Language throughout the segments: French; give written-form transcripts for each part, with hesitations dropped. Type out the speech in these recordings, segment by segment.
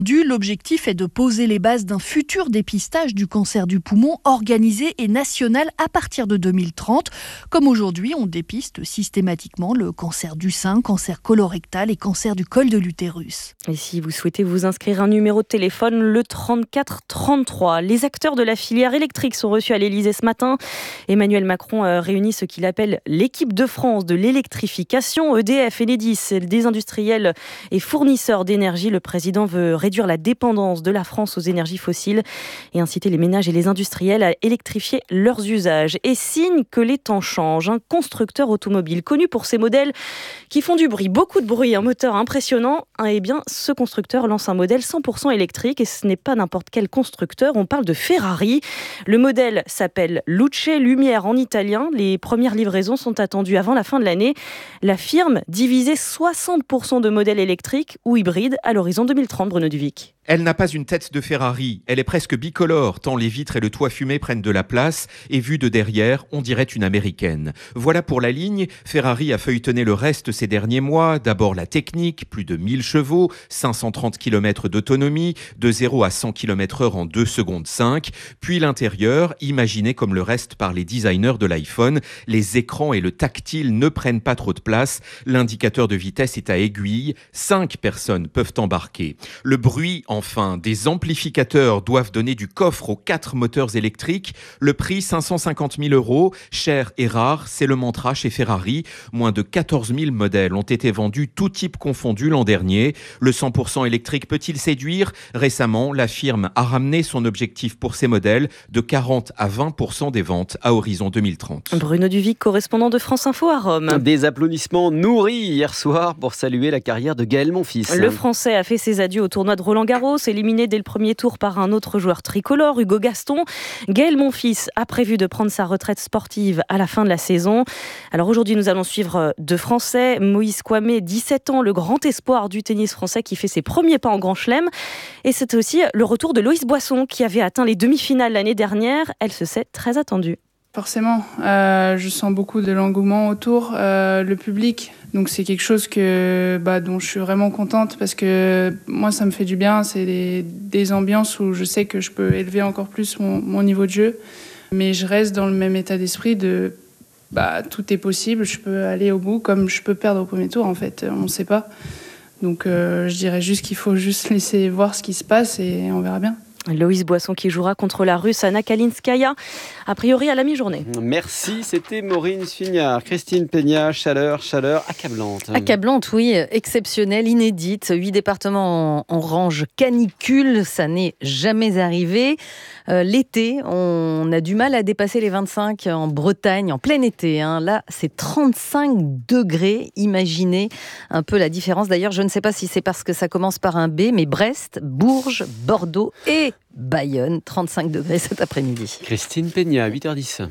L'objectif est de poser les bases d'un futur dépistage du cancer du poumon organisé et national à partir de 2030. Comme aujourd'hui, on dépiste systématiquement le cancer du sein, cancer colorectal et cancer du col de l'utérus. Et si vous souhaitez vous inscrire, un numéro de téléphone, le 34 33. Les acteurs de la filière électrique sont reçus à l'Elysée ce matin. Emmanuel Macron réunit ce qu'il appelle l'équipe de France de l'électrification. EDF, Enedis, des industriels et fournisseurs d'énergie. Le président veut réduire la dépendance de la France aux énergies fossiles et inciter les ménages et les industriels à électrifier leurs usages. Et signe que les temps changent, un constructeur automobile connu pour ses modèles qui font du bruit, beaucoup de bruit, un moteur impressionnant, eh bien ce constructeur lance un modèle 100% électrique et ce n'est pas n'importe quel constructeur, on parle de Ferrari. Le modèle s'appelle Luce, lumière en italien. Les premières livraisons sont attendues avant la fin de l'année. La firme divisait 60% de modèles électriques ou hybrides à l'horizon 2030, Bruno Duvic. Elle n'a pas une tête de Ferrari, elle est presque bicolore, tant les vitres et le toit fumé prennent de la place, et vue de derrière, on dirait une américaine. Voilà pour la ligne, Ferrari a feuilletonné le reste ces derniers mois. D'abord la technique, plus de 1000 chevaux, 530 km d'autonomie, de 0 à 100 km/h en 2 secondes 5, puis l'intérieur, imaginé comme le reste par les designers de l'iPhone, les écrans et le tactile ne prennent pas trop de place, l'indicateur de vitesse est à aiguille, 5 personnes peuvent embarquer. Le bruit, enfin, des amplificateurs doivent donner du coffre aux 4 moteurs électriques. Le prix, 550 000 €. Cher et rare, c'est le mantra chez Ferrari. Moins de 14 000 modèles ont été vendus, tout type confondu l'an dernier. Le 100% électrique peut-il séduire ? Récemment, la firme a ramené son objectif pour ses modèles de 40 à 20% des ventes à horizon 2030. Bruno Duvic, correspondant de France Info à Rome. Des applaudissements nourris hier soir pour saluer la carrière de Gaël Monfils. Le Français a fait ses adieux au tournoi de Roland-Garros, éliminé dès le premier tour par un autre joueur tricolore, Hugo Gaston. Gaël Monfils a prévu de prendre sa retraite sportive à la fin de la saison. Alors aujourd'hui, nous allons suivre 2 Français. Moïse Kouamé, 17 ans, le grand espoir du tennis français qui fait ses premiers pas en Grand Chelem. Et c'est aussi le retour de Loïs Boisson qui avait atteint les demi-finales l'année dernière. Elle se sait très attendue. Forcément, je sens beaucoup de l'engouement autour, le public. Donc c'est quelque chose dont je suis vraiment contente parce que moi ça me fait du bien. C'est des ambiances où je sais que je peux élever encore plus mon niveau de jeu. Mais je reste dans le même état d'esprit de tout est possible. Je peux aller au bout comme je peux perdre au premier tour en fait. On ne sait pas. Donc je dirais juste qu'il faut juste laisser voir ce qui se passe et on verra bien. Loïs Boisson qui jouera contre la Russe Anna Kalinskaya, a priori à la mi-journée. Merci, c'était Maureen Suignard. Christine Peña, chaleur accablante. Accablante, oui, exceptionnelle, inédite. 8 départements en range canicule, ça n'est jamais arrivé. L'été, on a du mal à dépasser les 25 en Bretagne, en plein été. Là, c'est 35 degrés. Imaginez un peu la différence. D'ailleurs, je ne sais pas si c'est parce que ça commence par un B, mais Brest, Bourges, Bordeaux et Bayonne, 35 degrés cet après-midi. Christine Peña, 8h10.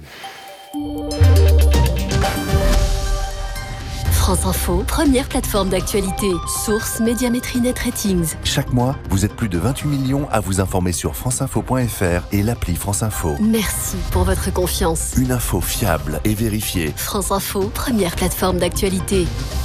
France Info, première plateforme d'actualité. Source Médiamétrie Net Ratings. Chaque mois, vous êtes plus de 28 millions à vous informer sur franceinfo.fr et l'appli France Info. Merci pour votre confiance. Une info fiable et vérifiée. France Info, première plateforme d'actualité.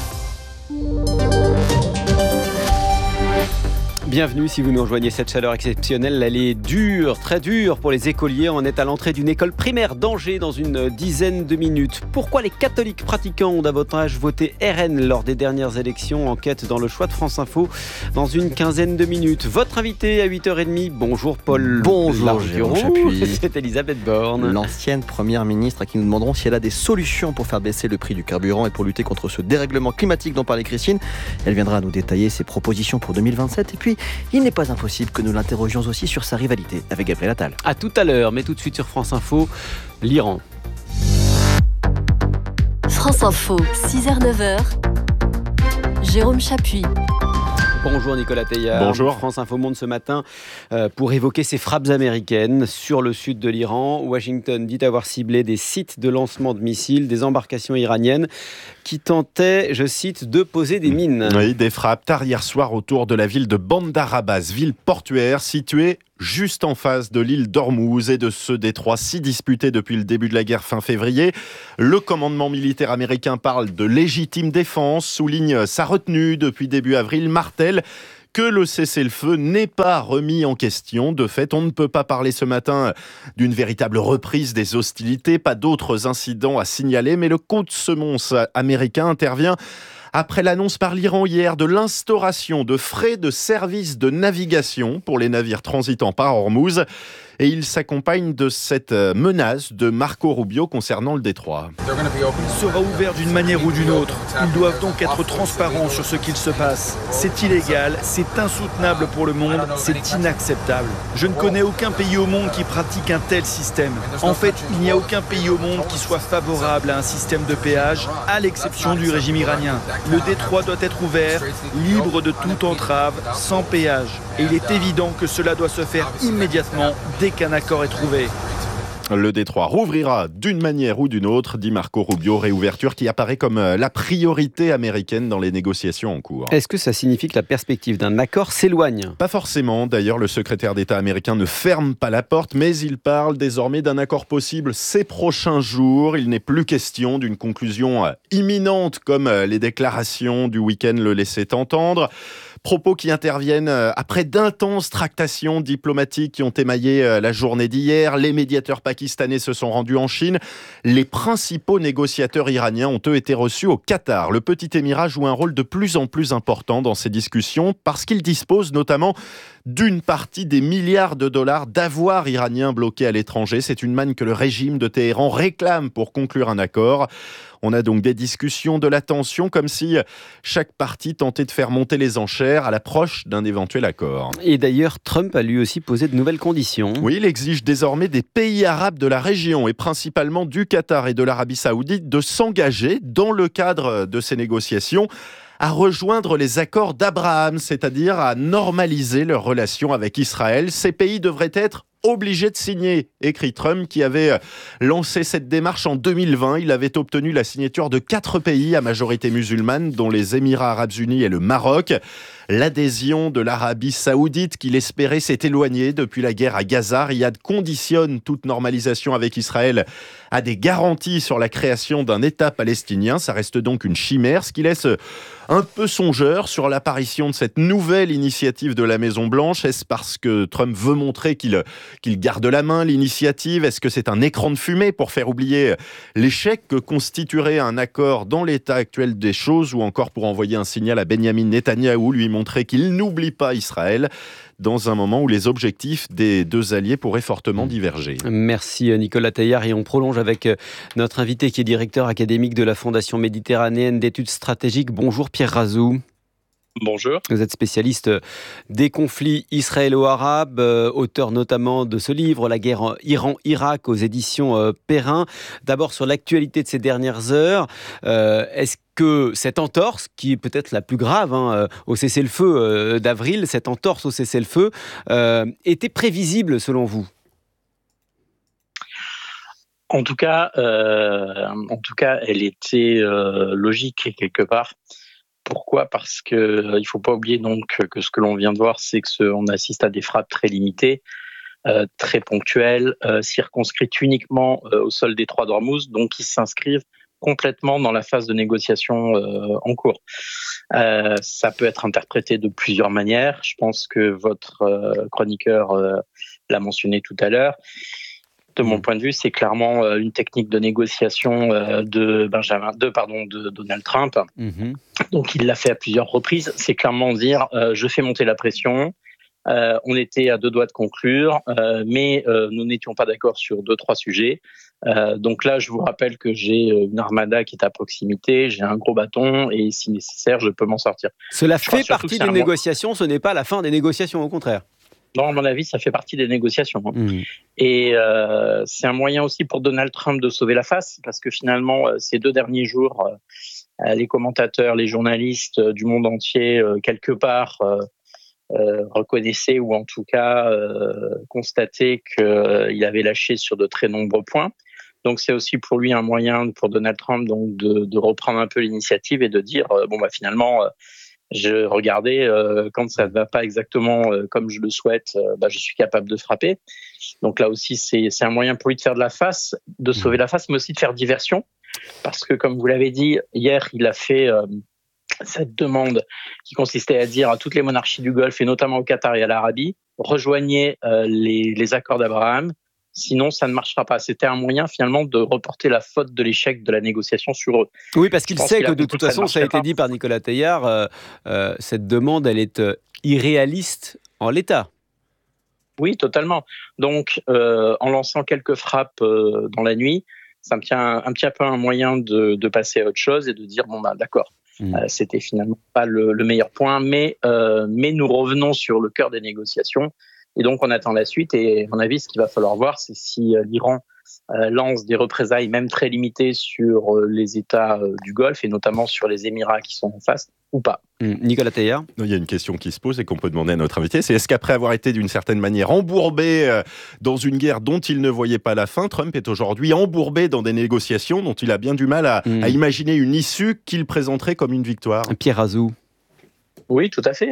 Bienvenue si vous nous rejoignez. Cette chaleur exceptionnelle, elle est dure, très dure pour les écoliers. On est à l'entrée d'une école primaire d'Angers dans une dizaine de minutes. Pourquoi les catholiques pratiquants ont davantage voté RN lors des dernières élections? Enquête dans le choix de France Info dans une quinzaine de minutes. Votre invité à 8h30. Bonjour Paul. Bonjour Jérôme Chapuis. C'est Elisabeth Borne. L'ancienne première ministre à qui nous demanderons si elle a des solutions pour faire baisser le prix du carburant et pour lutter contre ce dérèglement climatique dont parlait Christine. Elle viendra nous détailler ses propositions pour 2027. Et puis, il n'est pas impossible que nous l'interrogions aussi sur sa rivalité avec Gabriel Attal. À tout à l'heure, mais tout de suite sur France Info, l'Iran. France Info, 6h-9h, Jérôme Chapuis. Bonjour Nicolas Teillard. Bonjour. France Info Monde ce matin pour évoquer ces frappes américaines sur le sud de l'Iran. Washington dit avoir ciblé des sites de lancement de missiles, des embarcations iraniennes qui tentaient, je cite, de poser des mines. Oui, des frappes tard hier soir autour de la ville de Bandar Abbas, ville portuaire située juste en face de l'île d'Ormuz et de ce détroit si disputé depuis le début de la guerre fin février. Le commandement militaire américain parle de légitime défense, souligne sa retenue depuis début avril, martèle que le cessez-le-feu n'est pas remis en question. De fait, on ne peut pas parler ce matin d'une véritable reprise des hostilités, pas d'autres incidents à signaler, mais le coup de semonce américain intervient après l'annonce par l'Iran hier de l'instauration de frais de service de navigation pour les navires transitant par Ormuz. Et il s'accompagne de cette menace de Marco Rubio concernant le détroit. Il sera ouvert d'une manière ou d'une autre. Ils doivent donc être transparents sur ce qu'il se passe. C'est illégal, c'est insoutenable pour le monde, c'est inacceptable. Je ne connais aucun pays au monde qui pratique un tel système. En fait, il n'y a aucun pays au monde qui soit favorable à un système de péage, à l'exception du régime iranien. Le détroit doit être ouvert, libre de toute entrave, sans péage. Et il est évident que cela doit se faire immédiatement dès qu'un accord est trouvé. Le détroit rouvrira d'une manière ou d'une autre, dit Marco Rubio, réouverture qui apparaît comme la priorité américaine dans les négociations en cours. Est-ce que ça signifie que la perspective d'un accord s'éloigne ? Pas forcément. D'ailleurs, le secrétaire d'État américain ne ferme pas la porte, mais il parle désormais d'un accord possible ces prochains jours. Il n'est plus question d'une conclusion imminente comme les déclarations du week-end le laissaient entendre. Propos qui interviennent après d'intenses tractations diplomatiques qui ont émaillé la journée d'hier. Les médiateurs pakistanais se sont rendus en Chine. Les principaux négociateurs iraniens ont eux été reçus au Qatar. Le petit émirat joue un rôle de plus en plus important dans ces discussions parce qu'il dispose notamment d'une partie des milliards de dollars d'avoirs iraniens bloqués à l'étranger. C'est une manne que le régime de Téhéran réclame pour conclure un accord. On a donc des discussions, de la tension, comme si chaque partie tentait de faire monter les enchères à l'approche d'un éventuel accord. Et d'ailleurs, Trump a lui aussi posé de nouvelles conditions. Oui, il exige désormais des pays arabes de la région et principalement du Qatar et de l'Arabie Saoudite de s'engager dans le cadre de ces négociations à rejoindre les accords d'Abraham, c'est-à-dire à normaliser leurs relations avec Israël. Ces pays devraient être obligé de signer, écrit Trump, qui avait lancé cette démarche en 2020. Il avait obtenu la signature de 4 pays à majorité musulmane, dont les Émirats arabes unis et le Maroc. L'adhésion de l'Arabie saoudite qu'il espérait s'est éloignée depuis la guerre à Gaza. Riyad conditionne toute normalisation avec Israël à des garanties sur la création d'un État palestinien. Ça reste donc une chimère, ce qui laisse un peu songeur sur l'apparition de cette nouvelle initiative de la Maison-Blanche. Est-ce parce que Trump veut montrer qu'il garde la main, l'initiative ? Est-ce que c'est un écran de fumée pour faire oublier l'échec que constituerait un accord dans l'état actuel des choses, ou encore pour envoyer un signal à Benyamin Netanyahou, lui montrer qu'il n'oublie pas Israël dans un moment où les objectifs des deux alliés pourraient fortement diverger. Merci Nicolas Taillard, et on prolonge avec notre invité qui est directeur académique de la Fondation méditerranéenne d'études stratégiques. Bonjour Pierre Razou. Bonjour. Vous êtes spécialiste des conflits israélo-arabes, auteur notamment de ce livre, La guerre Iran-Irak, aux éditions Perrin. D'abord sur l'actualité de ces dernières heures, est-ce que cette entorse, qui est peut-être la plus grave au cessez-le-feu d'avril, cette entorse au cessez-le-feu, était prévisible selon vous ? En tout cas, elle était logique quelque part. Pourquoi ? Parce que il faut pas oublier donc que ce que l'on vient de voir, c'est que on assiste à des frappes très limitées, très ponctuelles, circonscrites uniquement au sol détroit d'Ormuz, donc qui s'inscrivent complètement dans la phase de négociation en cours. Ça peut être interprété de plusieurs manières. Je pense que votre chroniqueur l'a mentionné tout à l'heure. De mon point de vue, c'est clairement une technique de négociation de Donald Trump. Donc, il l'a fait à plusieurs reprises. C'est clairement dire je fais monter la pression. On était à 2 doigts de conclure, mais nous n'étions pas d'accord sur 2-3 sujets. Donc là, je vous rappelle que j'ai une armada qui est à proximité, j'ai un gros bâton et si nécessaire, je peux m'en sortir. Cela fait partie des négociations, ce n'est pas la fin des négociations, au contraire. Non, à mon avis, ça fait partie des négociations. Et c'est un moyen aussi pour Donald Trump de sauver la face, parce que finalement, ces 2 derniers jours, les commentateurs, les journalistes du monde entier, quelque part, reconnaissaient ou en tout cas constataient qu'il avait lâché sur de très nombreux points. Donc c'est aussi pour lui un moyen, pour Donald Trump, donc de reprendre un peu l'initiative et de dire finalement. Je regardais quand ça ne va pas exactement comme je le souhaite, je suis capable de frapper. Donc là aussi, c'est un moyen pour lui de faire de la face, de sauver la face, mais aussi de faire diversion. Parce que, comme vous l'avez dit, hier, il a fait cette demande qui consistait à dire à toutes les monarchies du Golfe, et notamment au Qatar et à l'Arabie, rejoignez les accords d'Abraham, sinon ça ne marchera pas. C'était un moyen finalement de reporter la faute de l'échec de la négociation sur eux. Oui, parce qu'il sait que de toute façon, ça a été dit par Nicolas Teilhard, cette demande, elle est irréaliste en l'état. Oui, totalement. Donc, en lançant quelques frappes dans la nuit, ça me tient un petit peu un moyen de passer à autre chose et de dire, bon, d'accord. C'était finalement pas le meilleur point, mais nous revenons sur le cœur des négociations et donc on attend la suite. Et à mon avis, ce qu'il va falloir voir, c'est si l'Iran lance des représailles, même très limitées, sur les États du Golfe et notamment sur les Émirats qui sont en face ou pas. Nicolas Teilhard. Il y a une question qui se pose et qu'on peut demander à notre invité, c'est est-ce qu'après avoir été d'une certaine manière embourbé dans une guerre dont il ne voyait pas la fin, Trump est aujourd'hui embourbé dans des négociations dont il a bien du mal à imaginer une issue qu'il présenterait comme une victoire? Pierre Razou. Oui, tout à fait.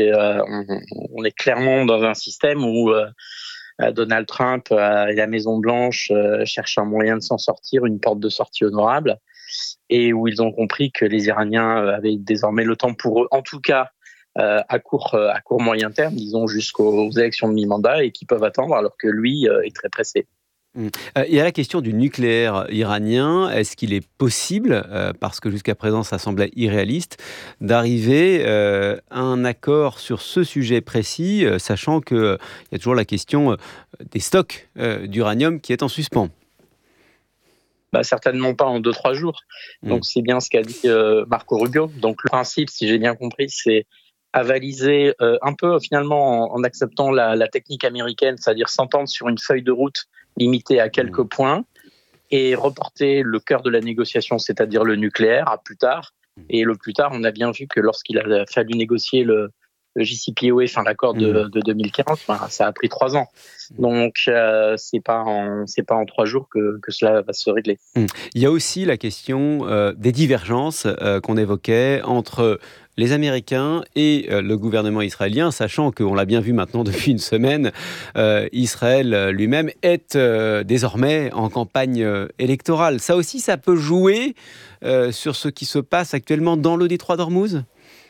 On est clairement dans un système où Donald Trump et la Maison-Blanche cherchent un moyen de s'en sortir, une porte de sortie honorable, et où ils ont compris que les Iraniens avaient désormais le temps pour eux, en tout cas à court moyen terme, disons jusqu'aux élections de mi-mandat, et qui peuvent attendre alors que lui est très pressé. Il y a la question du nucléaire iranien. Est-ce qu'il est possible, parce que jusqu'à présent ça semblait irréaliste, d'arriver à un accord sur ce sujet précis, sachant qu'il y a toujours la question des stocks d'uranium qui est en suspens? Certainement pas en 2-3 jours. Donc c'est bien ce qu'a dit Marco Rubio. Donc le principe, si j'ai bien compris, c'est avaliser un peu finalement en acceptant la technique américaine, c'est-à-dire s'entendre sur une feuille de route limitée à quelques points et reporter le cœur de la négociation, c'est-à-dire le nucléaire, à plus tard. Et le plus tard, on a bien vu que lorsqu'il a fallu négocier le JCPOA, enfin l'accord de 2015, ça a pris 3 ans. Donc c'est pas en 3 jours que cela va se régler. Il y a aussi la question des divergences qu'on évoquait entre les Américains et le gouvernement israélien, sachant qu'on l'a bien vu maintenant depuis une semaine, Israël lui-même est désormais en campagne électorale. Ça aussi, ça peut jouer sur ce qui se passe actuellement dans le détroit d'Ormuz ?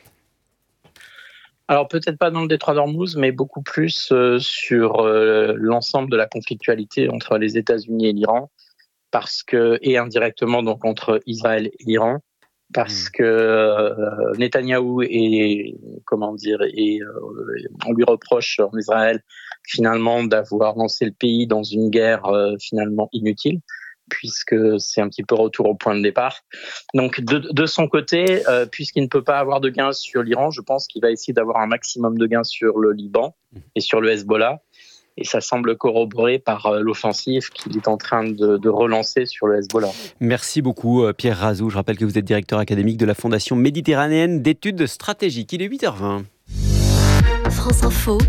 Alors peut-être pas dans le détroit d'Ormuz, mais beaucoup plus sur l'ensemble de la conflictualité entre les États-Unis et l'Iran, et indirectement donc entre Israël et l'Iran, parce que Netanyahou on lui reproche en Israël finalement d'avoir lancé le pays dans une guerre finalement inutile, puisque c'est un petit peu retour au point de départ. Donc de son côté, puisqu'il ne peut pas avoir de gains sur l'Iran, je pense qu'il va essayer d'avoir un maximum de gains sur le Liban et sur le Hezbollah. Et ça semble corroboré par l'offensive qu'il est en train de relancer sur le Hezbollah. Merci beaucoup Pierre Razou. Je rappelle que vous êtes directeur académique de la Fondation méditerranéenne d'études stratégiques. Il est 8h20. France Info,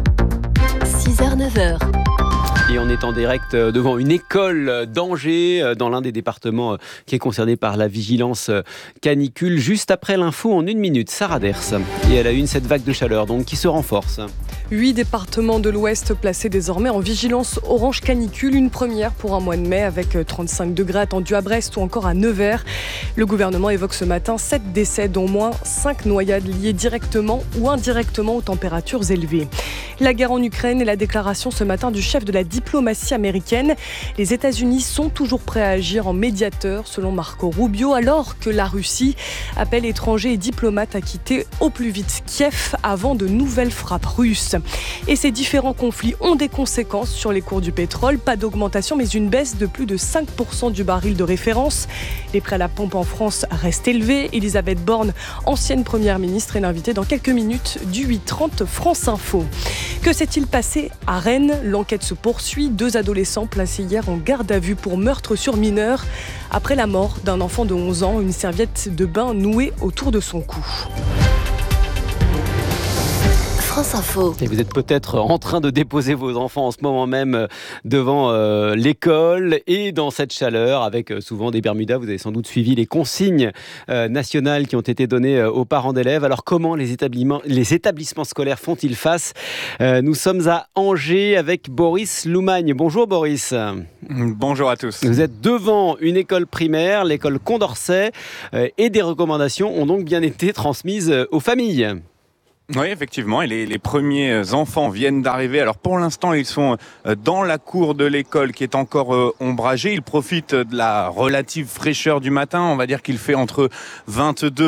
6h-9h. Et on est en direct devant une école d'Angers, dans l'un des départements qui est concerné par la vigilance canicule. Juste après l'info, en 1 minute, Sarah Ders. Et elle a eu cette vague de chaleur donc, qui se renforce. 8 départements de l'Ouest placés désormais en vigilance orange canicule. Une première pour un mois de mai avec 35 degrés attendus à Brest ou encore à Nevers. Le gouvernement évoque ce matin 7 décès, dont au moins 5 noyades liées directement ou indirectement aux températures élevées. La guerre en Ukraine et la déclaration ce matin du chef de la diplomatie américaine. Les États-Unis sont toujours prêts à agir en médiateur, selon Marco Rubio, alors que la Russie appelle étrangers et diplomates à quitter au plus vite Kiev avant de nouvelles frappes russes. Et ces différents conflits ont des conséquences sur les cours du pétrole. Pas d'augmentation, mais une baisse de plus de 5% du baril de référence. Les prix à la pompe en France restent élevés. Elisabeth Borne, ancienne première ministre, est l'invitée dans quelques minutes du 8h30 France Info. Que s'est-il passé à Rennes ? L'enquête se poursuit. 2 adolescents placés hier en garde à vue pour meurtre sur mineur après la mort d'un enfant de 11 ans, une serviette de bain nouée autour de son cou. France Info. Et vous êtes peut-être en train de déposer vos enfants en ce moment même devant l'école et dans cette chaleur avec souvent des bermudas. Vous avez sans doute suivi les consignes nationales qui ont été données aux parents d'élèves. Alors comment les établissements scolaires font-ils face ? Nous sommes à Angers avec Boris Loumagne. Bonjour Boris. Bonjour à tous. Vous êtes devant une école primaire, l'école Condorcet, et des recommandations ont donc bien été transmises aux familles. Oui, effectivement, et les premiers enfants viennent d'arriver. Alors pour l'instant, ils sont dans la cour de l'école qui est encore ombragée. Ils profitent de la relative fraîcheur du matin. On va dire qu'il fait entre 22 et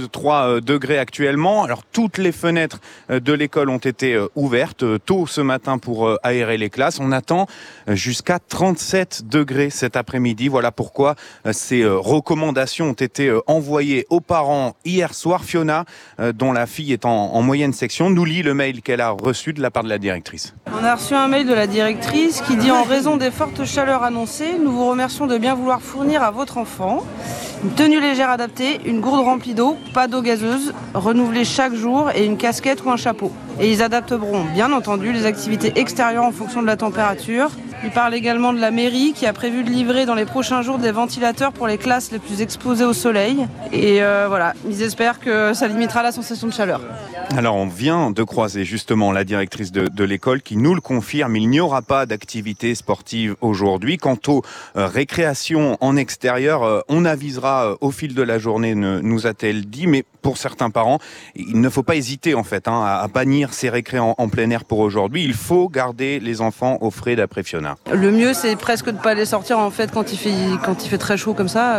23 degrés actuellement. Alors toutes les fenêtres de l'école ont été ouvertes tôt ce matin pour aérer les classes. On attend jusqu'à 37 degrés cet après-midi. Voilà pourquoi ces recommandations ont été envoyées aux parents hier soir. Fiona, dont la fille est en moyenne section, nous lit le mail qu'elle a reçu de la part de la directrice. On a reçu un mail de la directrice qui dit « En raison des fortes chaleurs annoncées, nous vous remercions de bien vouloir fournir à votre enfant une tenue légère adaptée, une gourde remplie d'eau, pas d'eau gazeuse, renouvelée chaque jour et une casquette ou un chapeau. Et ils adapteront bien entendu les activités extérieures en fonction de la température. » Il parle également de la mairie qui a prévu de livrer dans les prochains jours des ventilateurs pour les classes les plus exposées au soleil. Et voilà, ils espèrent que ça limitera la sensation de chaleur. Alors on vient de croiser justement la directrice de l'école qui nous le confirme, il n'y aura pas d'activité sportive aujourd'hui. Quant aux récréations en extérieur, on avisera au fil de la journée, nous a-t-elle dit, mais pour certains parents, il ne faut pas hésiter en fait à bannir ces récrés en plein air pour aujourd'hui. Il faut garder les enfants au frais d'après Fiona. Le mieux c'est presque de ne pas les sortir en fait quand il fait très chaud comme ça.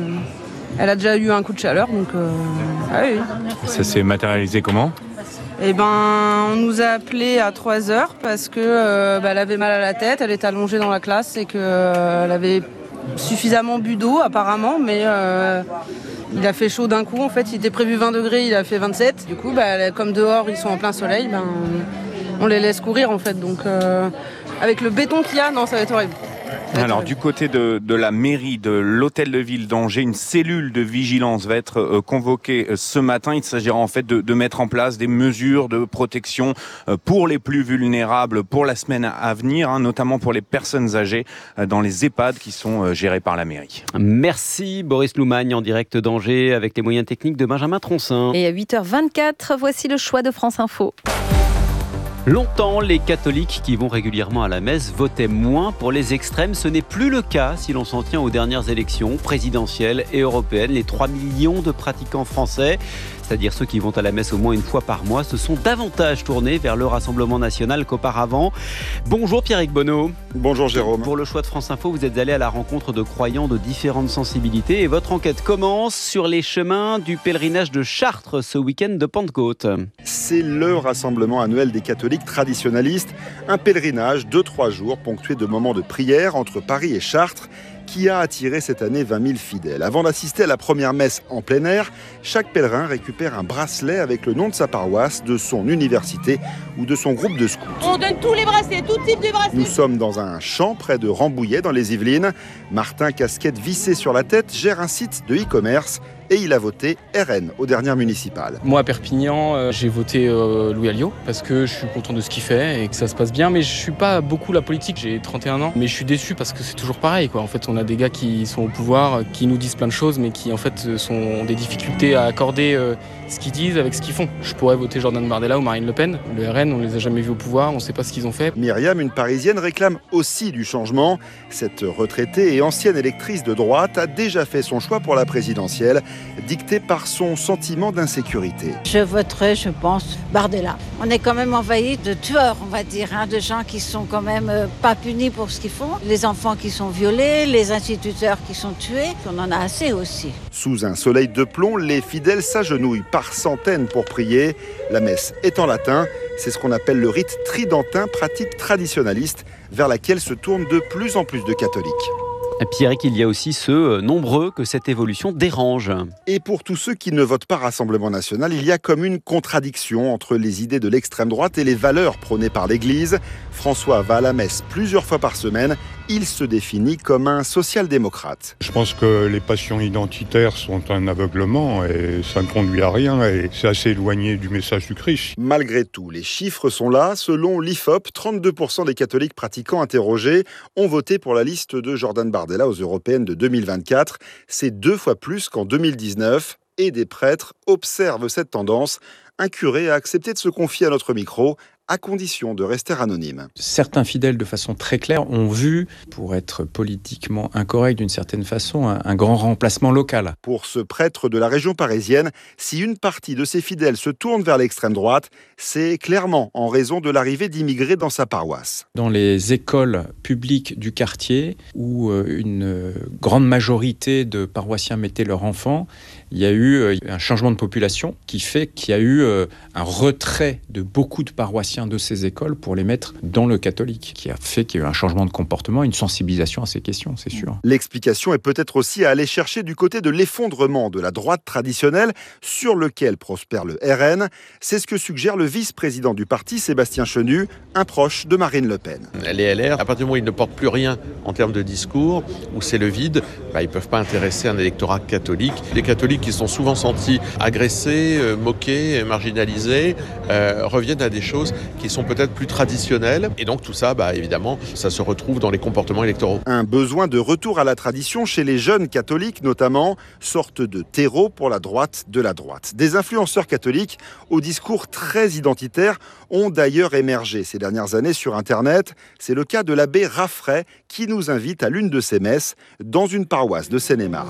Elle a déjà eu un coup de chaleur, donc oui. Ça s'est matérialisé comment ? Eh ben, on nous a appelés à 3h parce que elle avait mal à la tête, elle était allongée dans la classe et qu'elle avait suffisamment bu d'eau apparemment, mais il a fait chaud d'un coup. En fait, il était prévu 20 degrés, il a fait 27. Du coup, comme dehors ils sont en plein soleil, on les laisse courir en fait. Donc, avec le béton qu'il y a, non, ça va être horrible. Alors du côté de la mairie de l'hôtel de ville d'Angers, une cellule de vigilance va être convoquée ce matin. Il s'agira en fait de mettre en place des mesures de protection pour les plus vulnérables pour la semaine à venir, notamment pour les personnes âgées dans les EHPAD qui sont gérés par la mairie. Merci Boris Loumagne en direct d'Angers avec les moyens techniques de Benjamin Troncin. Et à 8h24, voici le choix de France Info. Longtemps, les catholiques qui vont régulièrement à la messe votaient moins pour les extrêmes. Ce n'est plus le cas si l'on s'en tient aux dernières élections présidentielles et européennes. Les 3 millions de pratiquants français, c'est-à-dire ceux qui vont à la messe au moins une fois par mois, se sont davantage tournés vers le Rassemblement national qu'auparavant. Bonjour Pierrick Bonneau. Bonjour Jérôme. Pour le choix de France Info, vous êtes allé à la rencontre de croyants de différentes sensibilités et votre enquête commence sur les chemins du pèlerinage de Chartres ce week-end de Pentecôte. C'est le rassemblement annuel des catholiques traditionnalistes, un pèlerinage de 3 jours ponctué de moments de prière entre Paris et Chartres qui a attiré cette année 20 000 fidèles. Avant d'assister à la première messe en plein air, chaque pèlerin récupère un bracelet avec le nom de sa paroisse, de son université ou de son groupe de scouts. On donne tous les bracelets, tout type de bracelets. Nous sommes dans un champ près de Rambouillet dans les Yvelines. Martin, casquette vissée sur la tête, gère un site de e-commerce et il a voté RN aux dernières municipales. Moi à Perpignan, j'ai voté Louis Alliot parce que je suis content de ce qu'il fait et que ça se passe bien, mais je suis pas beaucoup la politique, j'ai 31 ans, mais je suis déçu parce que c'est toujours pareil quoi. En fait, on a des gars qui sont au pouvoir, qui nous disent plein de choses, mais qui en fait ont des difficultés à accorder ce qu'ils disent avec ce qu'ils font. Je pourrais voter Jordan Bardella ou Marine Le Pen. Le RN, on les a jamais vus au pouvoir, on sait pas ce qu'ils ont fait. Myriam, une Parisienne, réclame aussi du changement. Cette retraitée et ancienne électrice de droite a déjà fait son choix pour la présidentielle, dictée par son sentiment d'insécurité. Je voterai, je pense, Bardella. On est quand même envahi de tueurs, on va dire, de gens qui sont quand même pas punis pour ce qu'ils font. Les enfants qui sont violés, les instituteurs qui sont tués, on en a assez aussi. Sous un soleil de plomb, les fidèles s'agenouillent par centaines pour prier. La messe est en latin, c'est ce qu'on appelle le rite tridentin, pratique traditionnaliste, vers laquelle se tournent de plus en plus de catholiques. Pierrick, il y a aussi ceux nombreux que cette évolution dérange. Et pour tous ceux qui ne votent pas Rassemblement national, il y a comme une contradiction entre les idées de l'extrême droite et les valeurs prônées par l'Église. François va à la messe plusieurs fois par semaine Il se définit comme un social-démocrate. Je pense que les passions identitaires sont un aveuglement et ça ne conduit à rien et c'est assez éloigné du message du Christ. Malgré tout, les chiffres sont là. Selon l'IFOP, 32% des catholiques pratiquants interrogés ont voté pour la liste de Jordan Bardella aux européennes de 2024. C'est 2 fois plus qu'en 2019 et des prêtres observent cette tendance. Un curé a accepté de se confier à notre micro, à condition de rester anonyme. Certains fidèles, de façon très claire, ont vu, pour être politiquement incorrect d'une certaine façon, un grand remplacement local. Pour ce prêtre de la région parisienne, si une partie de ses fidèles se tourne vers l'extrême droite, c'est clairement en raison de l'arrivée d'immigrés dans sa paroisse. Dans les écoles publiques du quartier, où une grande majorité de paroissiens mettaient leurs enfants, il y a eu un changement de population qui fait qu'il y a eu un retrait de beaucoup de paroissiens de ces écoles pour les mettre dans le catholique, qui a fait qu'il y a eu un changement de comportement, une sensibilisation à ces questions, c'est sûr. L'explication est peut-être aussi à aller chercher du côté de l'effondrement de la droite traditionnelle sur lequel prospère le RN. C'est ce que suggère le vice-président du parti, Sébastien Chenu, un proche de Marine Le Pen. Les LR, à partir du moment où ils ne portent plus rien en termes de discours, où c'est le vide, ils ne peuvent pas intéresser un électorat catholique. Les catholiques qui sont souvent sentis agressés, moqués, marginalisés, reviennent à des choses qui sont peut-être plus traditionnelles. Et donc tout ça, évidemment, ça se retrouve dans les comportements électoraux. Un besoin de retour à la tradition chez les jeunes catholiques notamment, sorte de terreau pour la droite de la droite. Des influenceurs catholiques au discours très identitaire ont d'ailleurs émergé ces dernières années sur Internet. C'est le cas de l'abbé Raffray qui nous invite à l'une de ses messes dans une paroisse de Seine-et-Marne.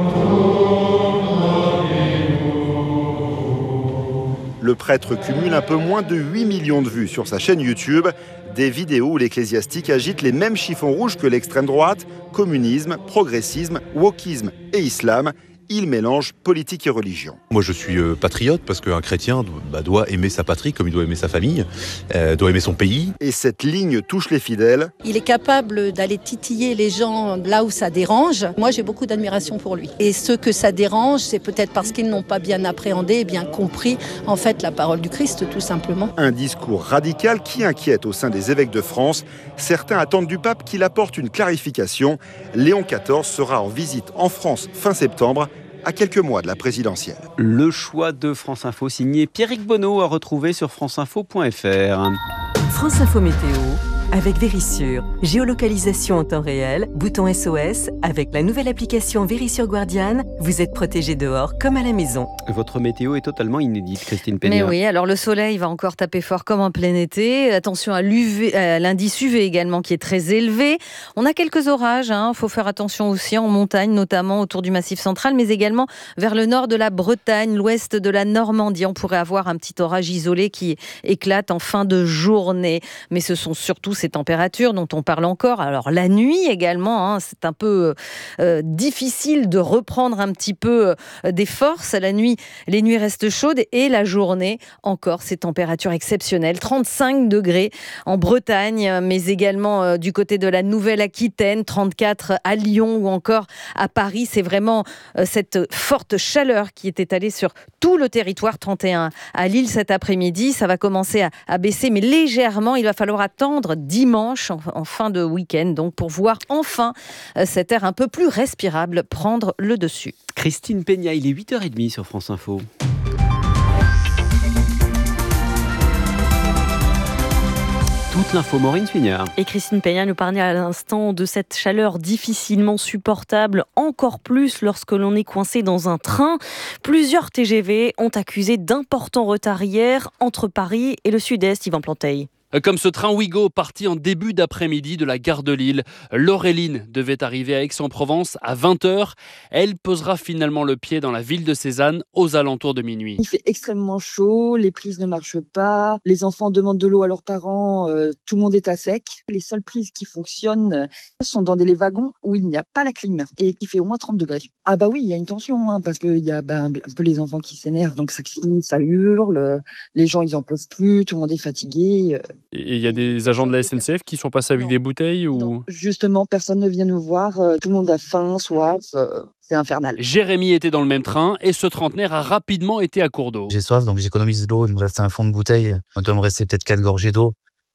Le prêtre cumule un peu moins de 8 millions de vues sur sa chaîne YouTube. Des vidéos où l'ecclésiastique agite les mêmes chiffons rouges que l'extrême droite, communisme, progressisme, wokisme et islam. Il mélange politique et religion. Moi je suis patriote parce qu'un chrétien doit aimer sa patrie comme il doit aimer sa famille, doit aimer son pays. Et cette ligne touche les fidèles. Il est capable d'aller titiller les gens là où ça dérange. Moi j'ai beaucoup d'admiration pour lui. Et ceux que ça dérange, c'est peut-être parce qu'ils n'ont pas bien appréhendé et bien compris en fait la parole du Christ tout simplement. Un discours radical qui inquiète au sein des évêques de France. Certains attendent du pape qu'il apporte une clarification. Léon XIV sera en visite en France fin septembre, à quelques mois de la présidentielle. Le choix de France Info signé Pierrick Bonneau à retrouver sur franceinfo.fr. France Info Météo avec Vérissure. Géolocalisation en temps réel, bouton SOS. Avec la nouvelle application Vérissure Guardian, vous êtes protégé dehors comme à la maison. Votre météo est totalement inédite, Christine Peña. Mais oui, alors le soleil va encore taper fort comme en plein été. Attention à l'indice UV également qui est très élevé. On a quelques orages, faut faire attention aussi en montagne, notamment autour du Massif central, mais également vers le nord de la Bretagne, l'ouest de la Normandie. On pourrait avoir un petit orage isolé qui éclate en fin de journée. Mais ce sont surtout ces températures dont on parle encore. Alors la nuit également, c'est un peu difficile de reprendre un petit peu des forces. La nuit, les nuits restent chaudes et la journée, encore ces températures exceptionnelles. 35 degrés en Bretagne, mais également du côté de la Nouvelle-Aquitaine, 34 à Lyon ou encore à Paris. C'est vraiment cette forte chaleur qui est étalée sur tout le territoire. 31 à Lille cet après-midi. Ça va commencer à baisser, mais légèrement. Il va falloir attendre dimanche en fin de week-end, donc pour voir enfin cet air un peu plus respirable prendre le dessus. Christine Peña, il est 8h30 sur France Info. Toute l'info, Maureen Suignard. Et Christine Peña nous parlait à l'instant de cette chaleur difficilement supportable, encore plus lorsque l'on est coincé dans un train. Plusieurs TGV ont accusé d'importants retards hier entre Paris et le Sud-Est, Yvan Planteil. Comme ce train Ouigo parti en début d'après-midi de la gare de Lille. Laureline devait arriver à Aix-en-Provence à 20h. Elle posera finalement le pied dans la ville de Cézanne aux alentours de minuit. Il fait extrêmement chaud, les prises ne marchent pas, les enfants demandent de l'eau à leurs parents, tout le monde est à sec. Les seules prises qui fonctionnent sont dans des wagons où il n'y a pas la clim et qui fait au moins 30 degrés. Ah bah oui, il y a une tension parce qu'il y a un peu les enfants qui s'énervent, donc ça crie, ça hurle, les gens ils en peuvent plus, tout le monde est fatigué. Et il y a des agents de la SNCF qui sont passés avec des bouteilles ou... Non, justement, personne ne vient nous voir. Tout le monde a faim, soif. C'est infernal. Jérémy était dans le même train et ce trentenaire a rapidement été à court d'eau. J'ai soif, donc j'économise de l'eau. Il me reste un fond de bouteille. Il doit me rester peut-être 4 gorgées d'eau.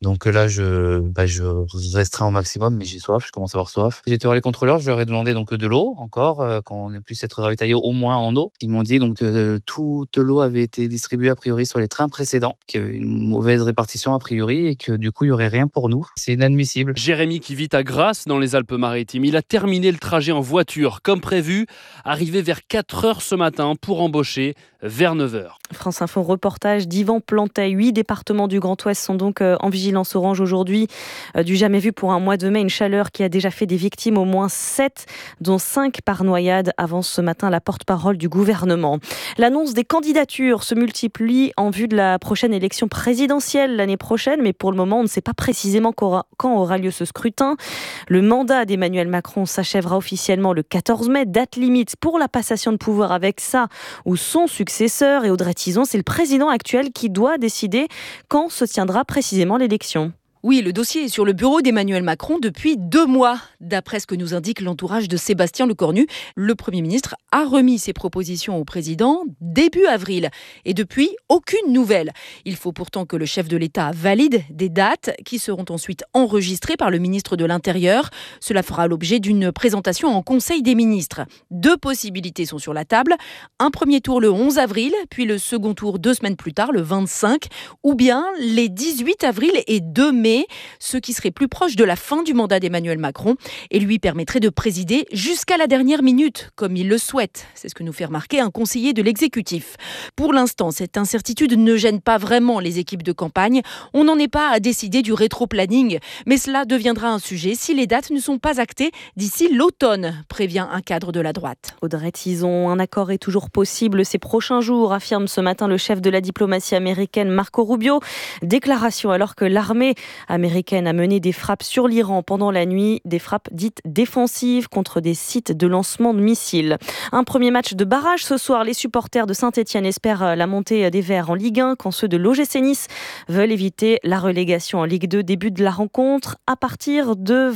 Donc là, je restreins au maximum, mais j'ai soif, je commence à avoir soif. J'ai été voir les contrôleurs, je leur ai demandé donc de l'eau encore, qu'on puisse être ravitaillé au moins en eau. Ils m'ont dit donc que toute l'eau avait été distribuée a priori sur les trains précédents, qu'il y avait une mauvaise répartition a priori et que du coup, il n'y aurait rien pour nous. C'est inadmissible. Jérémy qui vit à Grasse dans les Alpes-Maritimes. Il a terminé le trajet en voiture comme prévu, arrivé vers 4h ce matin pour embaucher vers 9h. France Info reportage d'Yvan Plantet. 8 départements du Grand Ouest sont donc en vigilance orange aujourd'hui. Du jamais vu pour un mois de mai, une chaleur qui a déjà fait des victimes, au moins 7, dont 5 par noyade, avance ce matin la porte-parole du gouvernement. L'annonce des candidatures se multiplie en vue de la prochaine élection présidentielle l'année prochaine, mais pour le moment, on ne sait pas précisément quand aura lieu ce scrutin. Le mandat d'Emmanuel Macron s'achèvera officiellement le 14 mai, date limite pour la passation de pouvoir avec sa ou son successeur. Et Audrey Tizon, c'est le président actuel qui doit décider quand se tiendra précisément l'élection. Oui, le dossier est sur le bureau d'Emmanuel Macron depuis 2 mois. D'après ce que nous indique l'entourage de Sébastien Lecornu, le Premier ministre a remis ses propositions au président début avril. Et depuis, aucune nouvelle. Il faut pourtant que le chef de l'État valide des dates qui seront ensuite enregistrées par le ministre de l'Intérieur. Cela fera l'objet d'une présentation en Conseil des ministres. 2 possibilités sont sur la table. Un premier tour le 11 avril, puis le second tour 2 semaines plus tard, le 25, ou bien les 18 avril et 2 mai. Ce qui serait plus proche de la fin du mandat d'Emmanuel Macron et lui permettrait de présider jusqu'à la dernière minute, comme il le souhaite. C'est ce que nous fait remarquer un conseiller de l'exécutif. Pour l'instant, cette incertitude ne gêne pas vraiment les équipes de campagne. On n'en est pas à décider du rétro-planning, mais cela deviendra un sujet si les dates ne sont pas actées d'ici l'automne, prévient un cadre de la droite. Audrey Tizon, un accord est toujours possible ces prochains jours, affirme ce matin le chef de la diplomatie américaine Marco Rubio. Déclaration alors que l'armée américaine a mené des frappes sur l'Iran pendant la nuit, des frappes dites défensives contre des sites de lancement de missiles. Un premier match de barrage ce soir. Les supporters de Saint-Etienne espèrent la montée des Verts en Ligue 1 quand ceux de l'OGC Nice veulent éviter la relégation en Ligue 2. Début de la rencontre à partir de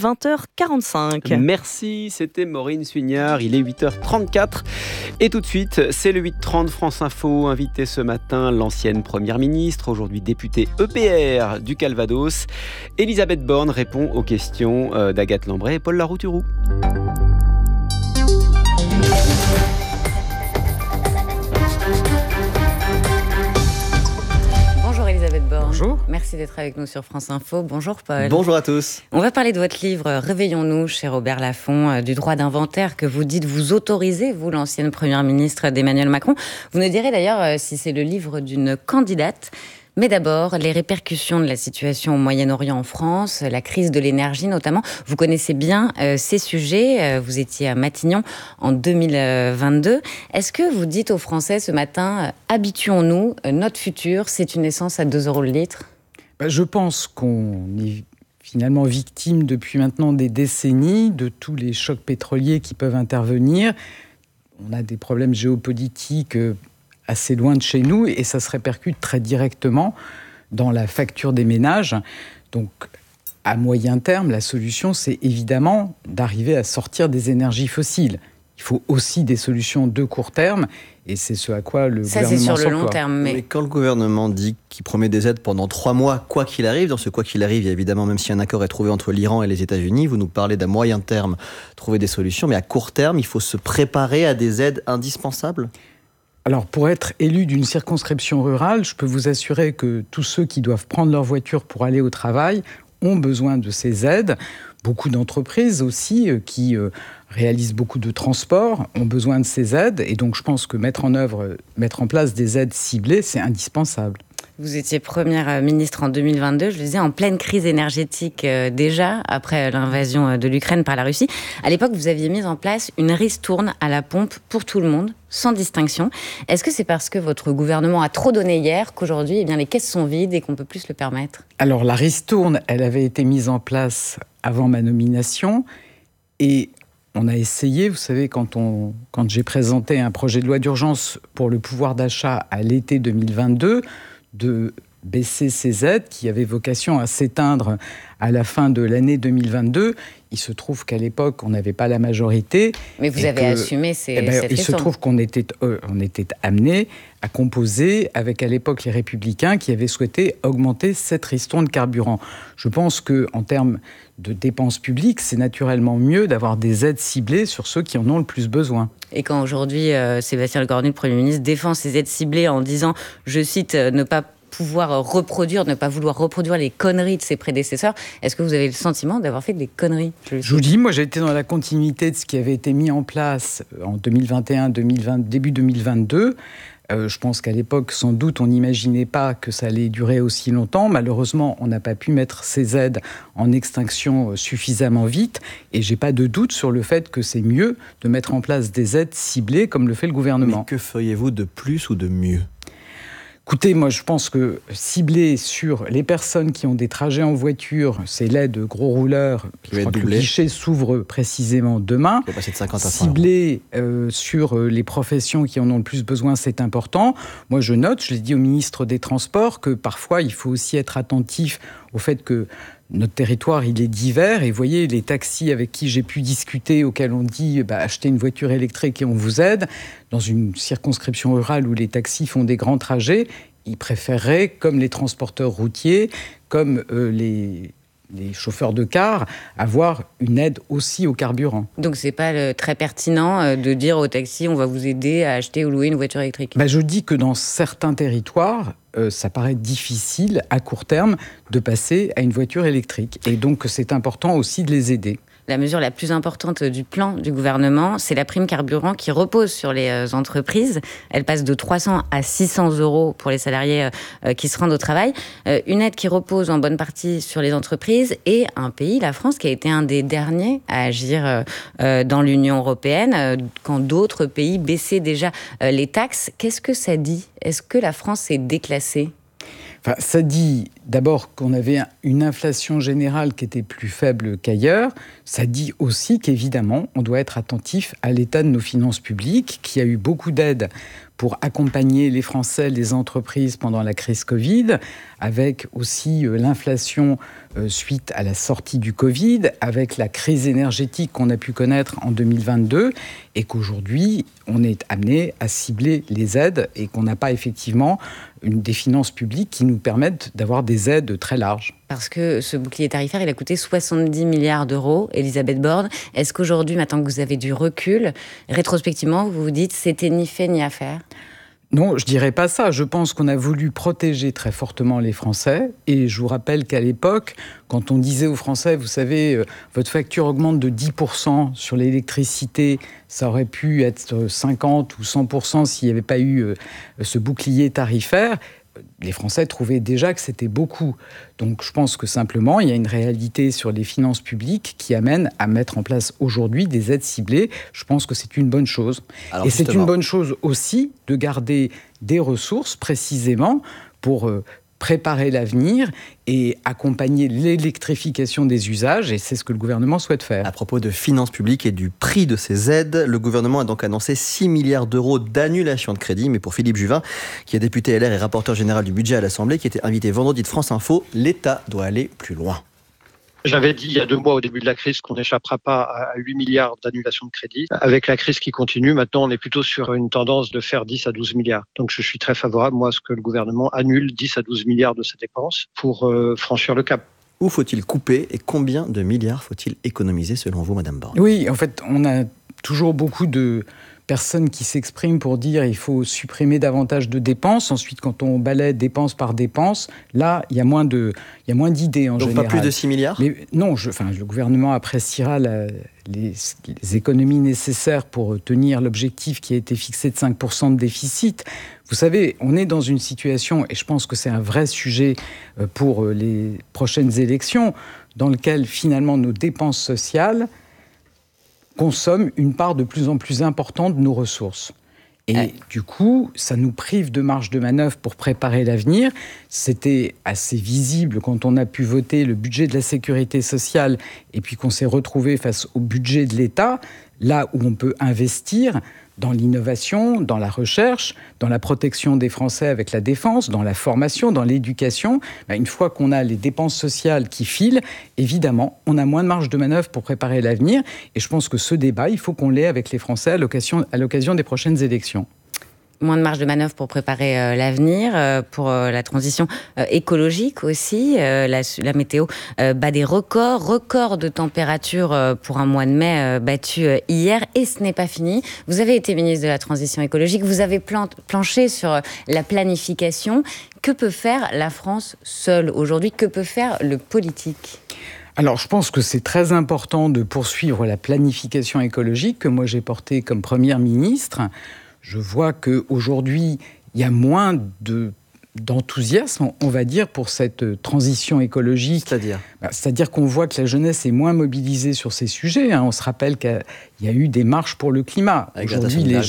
20h45. Merci, c'était Maureen Suignard. Il est 8h34 et tout de suite, c'est le 8h30 France Info. Invité ce matin, l'ancienne première ministre, aujourd'hui députée EPR du Calvados. Elisabeth Borne répond aux questions d'Agathe Lambray et Paul Larouturou. Bonjour Elisabeth Borne. Bonjour. Merci d'être avec nous sur France Info. Bonjour Paul. Bonjour à tous. On va parler de votre livre Réveillons-nous chez Robert Laffont, du droit d'inventaire que vous dites vous autorisez, vous l'ancienne première ministre d'Emmanuel Macron. Vous nous direz d'ailleurs si c'est le livre d'une candidate. Mais d'abord, les répercussions de la situation au Moyen-Orient en France, la crise de l'énergie notamment. Vous connaissez bien ces sujets. Vous étiez à Matignon en 2022. Est-ce que vous dites aux Français ce matin, habituons-nous, notre futur, c'est une essence à 2 € le litre ? Je pense qu'on est finalement victime depuis maintenant des décennies de tous les chocs pétroliers qui peuvent intervenir. On a des problèmes géopolitiques assez loin de chez nous et ça se répercute très directement dans la facture des ménages. Donc, à moyen terme, la solution, c'est évidemment d'arriver à sortir des énergies fossiles. Il faut aussi des solutions de court terme et c'est ce à quoi le gouvernement s'emploie. Ça, c'est sur le long terme. Mais quand le gouvernement dit qu'il promet des aides pendant 3 mois, quoi qu'il arrive, dans ce quoi qu'il arrive, il y a évidemment, même si un accord est trouvé entre l'Iran et les États-Unis, vous nous parlez d'à moyen terme trouver des solutions, mais à court terme, il faut se préparer à des aides indispensables ? Alors, pour être élu d'une circonscription rurale, je peux vous assurer que tous ceux qui doivent prendre leur voiture pour aller au travail ont besoin de ces aides. Beaucoup d'entreprises aussi qui réalisent beaucoup de transports ont besoin de ces aides. Et donc, je pense que mettre en place des aides ciblées, c'est indispensable. Vous étiez première ministre en 2022, je le disais, en pleine crise énergétique déjà, après l'invasion de l'Ukraine par la Russie. À l'époque, vous aviez mis en place une ristourne à la pompe pour tout le monde, sans distinction. Est-ce que c'est parce que votre gouvernement a trop donné hier qu'aujourd'hui, les caisses sont vides et qu'on peut plus se le permettre ? Alors, la ristourne, elle avait été mise en place avant ma nomination et on a essayé, vous savez, quand j'ai présenté un projet de loi d'urgence pour le pouvoir d'achat à l'été 2022, baisser ces aides qui avaient vocation à s'éteindre à la fin de l'année 2022. Il se trouve qu'à l'époque, on n'avait pas la majorité. Mais vous avez assumé cette réforme. Il se trouve qu'on était amené à composer avec, à l'époque, les Républicains qui avaient souhaité augmenter cette ristourne de carburant. Je pense qu'en termes de dépenses publiques, c'est naturellement mieux d'avoir des aides ciblées sur ceux qui en ont le plus besoin. Et quand aujourd'hui, Sébastien Lecornu, le Premier ministre, défend ces aides ciblées en disant, je cite, ne pas vouloir reproduire les conneries de ses prédécesseurs. Est-ce que vous avez le sentiment d'avoir fait des conneries ? Je vous dis, moi j'ai été dans la continuité de ce qui avait été mis en place en 2021, début 2022. Je pense qu'à l'époque, sans doute, on n'imaginait pas que ça allait durer aussi longtemps. Malheureusement, on n'a pas pu mettre ces aides en extinction suffisamment vite. Et j'ai pas de doute sur le fait que c'est mieux de mettre en place des aides ciblées comme le fait le gouvernement. Mais que feriez-vous de plus ou de mieux ? Écoutez, moi je pense que cibler sur les personnes qui ont des trajets en voiture, c'est l'aide gros rouleurs, je crois que le guichet s'ouvre précisément demain. Il faut passer de 50 à 100 cibler sur les professions qui en ont le plus besoin, c'est important. Moi je note, je l'ai dit au ministre des Transports, que parfois il faut aussi être attentif au fait que notre territoire, il est divers. Et vous voyez, les taxis avec qui j'ai pu discuter, auxquels on dit achetez une voiture électrique et on vous aide, dans une circonscription rurale où les taxis font des grands trajets, ils préféreraient, comme les transporteurs routiers, comme les chauffeurs de car, avoir une aide aussi au carburant. Donc c'est pas très pertinent de dire aux taxis on va vous aider à acheter ou louer une voiture électrique. Je dis que dans certains territoires, ça paraît difficile à court terme de passer à une voiture électrique. Et donc c'est important aussi de les aider. La mesure la plus importante du plan du gouvernement, c'est la prime carburant qui repose sur les entreprises. Elle passe de 300 à 600 € pour les salariés qui se rendent au travail. Une aide qui repose en bonne partie sur les entreprises et un pays, la France, qui a été un des derniers à agir dans l'Union européenne, quand d'autres pays baissaient déjà les taxes. Qu'est-ce que ça dit ? Est-ce que la France est déclassée ? Ça dit d'abord qu'on avait une inflation générale qui était plus faible qu'ailleurs. Ça dit aussi qu'évidemment, on doit être attentif à l'état de nos finances publiques, qui a eu beaucoup d'aides pour accompagner les Français, les entreprises pendant la crise Covid, avec aussi l'inflation suite à la sortie du Covid, avec la crise énergétique qu'on a pu connaître en 2022, et qu'aujourd'hui, on est amené à cibler les aides et qu'on n'a pas effectivement des finances publiques qui nous permettent d'avoir des aides très larges. Parce que ce bouclier tarifaire, il a coûté 70 milliards d'euros. Elisabeth Borne, est-ce qu'aujourd'hui, maintenant que vous avez du recul, rétrospectivement, vous vous dites c'était ni fait ni à faire ? Non, je dirais pas ça. Je pense qu'on a voulu protéger très fortement les Français. Et je vous rappelle qu'à l'époque, quand on disait aux Français, vous savez, votre facture augmente de 10% sur l'électricité, ça aurait pu être 50 ou 100% s'il n'y avait pas eu ce bouclier tarifaire. Les Français trouvaient déjà que c'était beaucoup. Donc je pense que simplement, il y a une réalité sur les finances publiques qui amène à mettre en place aujourd'hui des aides ciblées. Je pense que c'est une bonne chose. Et c'est une bonne chose aussi de garder des ressources précisément pour préparer l'avenir et accompagner l'électrification des usages, et c'est ce que le gouvernement souhaite faire. À propos de finances publiques et du prix de ces aides, le gouvernement a donc annoncé 6 milliards d'euros d'annulation de crédit, mais pour Philippe Juvin, qui est député LR et rapporteur général du budget à l'Assemblée, qui était invité vendredi de France Info, l'État doit aller plus loin. J'avais dit il y a 2 mois au début de la crise qu'on n'échappera pas à 8 milliards d'annulation de crédit. Avec la crise qui continue, maintenant on est plutôt sur une tendance de faire 10 à 12 milliards. Donc je suis très favorable, moi, à ce que le gouvernement annule 10 à 12 milliards de ses dépenses pour franchir le cap. Où faut-il couper et combien de milliards faut-il économiser selon vous, Madame Borne ? Oui, en fait, on a toujours beaucoup de personnes qui s'expriment pour dire qu'il faut supprimer davantage de dépenses. Ensuite, quand on balaie dépense par dépense, là, il y a moins d'idées en général. Donc pas plus de 6 milliards ? Mais non, le gouvernement appréciera les économies nécessaires pour tenir l'objectif qui a été fixé de 5% de déficit. Vous savez, on est dans une situation, et je pense que c'est un vrai sujet pour les prochaines élections, dans lequel finalement nos dépenses sociales consomment une part de plus en plus importante de nos ressources. Et du coup, ça nous prive de marge de manœuvre pour préparer l'avenir. C'était assez visible quand on a pu voter le budget de la sécurité sociale et puis qu'on s'est retrouvé face au budget de l'État. là où on peut investir dans l'innovation, dans la recherche, dans la protection des Français avec la défense, dans la formation, dans l'éducation, une fois qu'on a les dépenses sociales qui filent, évidemment, on a moins de marge de manœuvre pour préparer l'avenir. Et je pense que ce débat, il faut qu'on l'ait avec les Français à l'occasion des prochaines élections. Moins de marge de manœuvre pour préparer l'avenir, pour la transition écologique aussi. La météo bat des records de température pour un mois de mai battu hier. Et ce n'est pas fini. Vous avez été ministre de la Transition écologique. Vous avez planché sur la planification. Que peut faire la France seule aujourd'hui ? Que peut faire le politique ? Alors, je pense que c'est très important de poursuivre la planification écologique que moi j'ai portée comme Première ministre. Je vois qu'aujourd'hui, il y a moins d'enthousiasme, on va dire, pour cette transition écologique. C'est-à-dire qu'on voit que la jeunesse est moins mobilisée sur ces sujets. On se rappelle qu'il y a eu des marches pour le climat. Aujourd'hui, les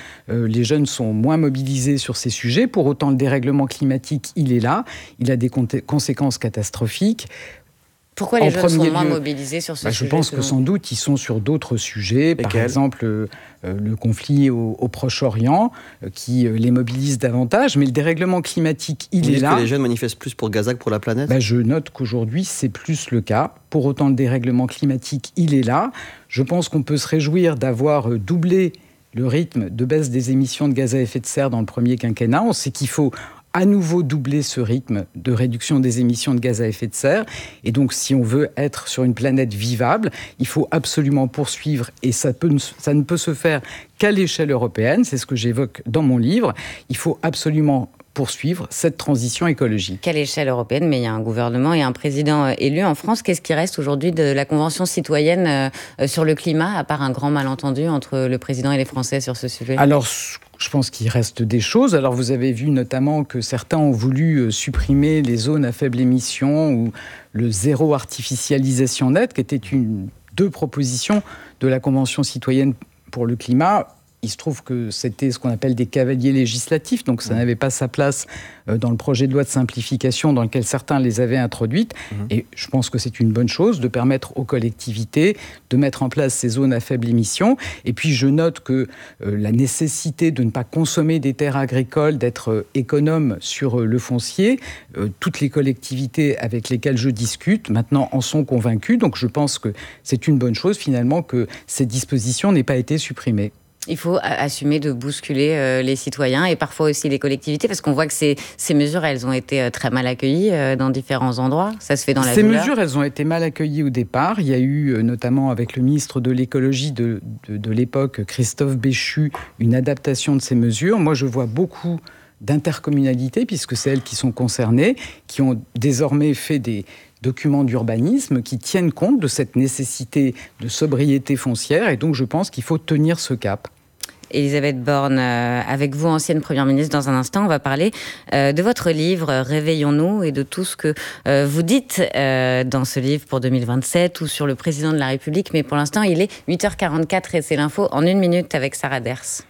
jeunes sont moins mobilisés sur ces sujets. Pour autant, le dérèglement climatique, il est là. Il a des conséquences catastrophiques. Pourquoi les jeunes sont moins mobilisés sur ce sujet ? Je pense que sans doute, ils sont sur d'autres sujets. Par exemple, le conflit au Proche-Orient, qui les mobilise davantage. Mais le dérèglement climatique, il est là. Que les jeunes manifestent plus pour Gaza que pour la planète ? Je note qu'aujourd'hui, c'est plus le cas. Pour autant, le dérèglement climatique, il est là. Je pense qu'on peut se réjouir d'avoir doublé le rythme de baisse des émissions de gaz à effet de serre dans le premier quinquennat. On sait qu'il faut à nouveau doubler ce rythme de réduction des émissions de gaz à effet de serre. Et donc, si on veut être sur une planète vivable, il faut absolument poursuivre, et ça ne peut se faire qu'à l'échelle européenne, c'est ce que j'évoque dans mon livre. Il faut absolument poursuivre cette transition écologique. Qu'à l'échelle européenne, mais il y a un gouvernement et un président élu en France. Qu'est-ce qui reste aujourd'hui de la Convention citoyenne sur le climat, à part un grand malentendu entre le président et les Français sur ce sujet ? Alors, je pense qu'il reste des choses. Alors, vous avez vu notamment que certains ont voulu supprimer les zones à faible émission ou le zéro artificialisation nette, qui étaient deux propositions de la Convention citoyenne pour le climat. Il se trouve que c'était ce qu'on appelle des cavaliers législatifs, donc ça n'avait pas sa place dans le projet de loi de simplification dans lequel certains les avaient introduites. Et je pense que c'est une bonne chose de permettre aux collectivités de mettre en place ces zones à faible émission. Et puis je note que la nécessité de ne pas consommer des terres agricoles, d'être économe sur le foncier, toutes les collectivités avec lesquelles je discute maintenant en sont convaincues. Donc je pense que c'est une bonne chose finalement que ces dispositions n'aient pas été supprimées. Il faut assumer de bousculer les citoyens et parfois aussi les collectivités, parce qu'on voit que ces mesures, elles ont été très mal accueillies dans différents endroits. Ça se fait dans la douleur. Ces mesures, elles ont été mal accueillies au départ. Il y a eu, notamment avec le ministre de l'écologie de l'époque, Christophe Béchu, une adaptation de ces mesures. Moi, je vois beaucoup d'intercommunalités, puisque c'est elles qui sont concernées, qui ont désormais fait des documents d'urbanisme qui tiennent compte de cette nécessité de sobriété foncière. Et donc, je pense qu'il faut tenir ce cap. Elisabeth Borne, avec vous, ancienne Première ministre, dans un instant, on va parler de votre livre « Réveillons-nous » et de tout ce que vous dites dans ce livre pour 2027 ou sur le président de la République. Mais pour l'instant, il est 8h44 et c'est l'info en 1 minute avec Sarah Ders.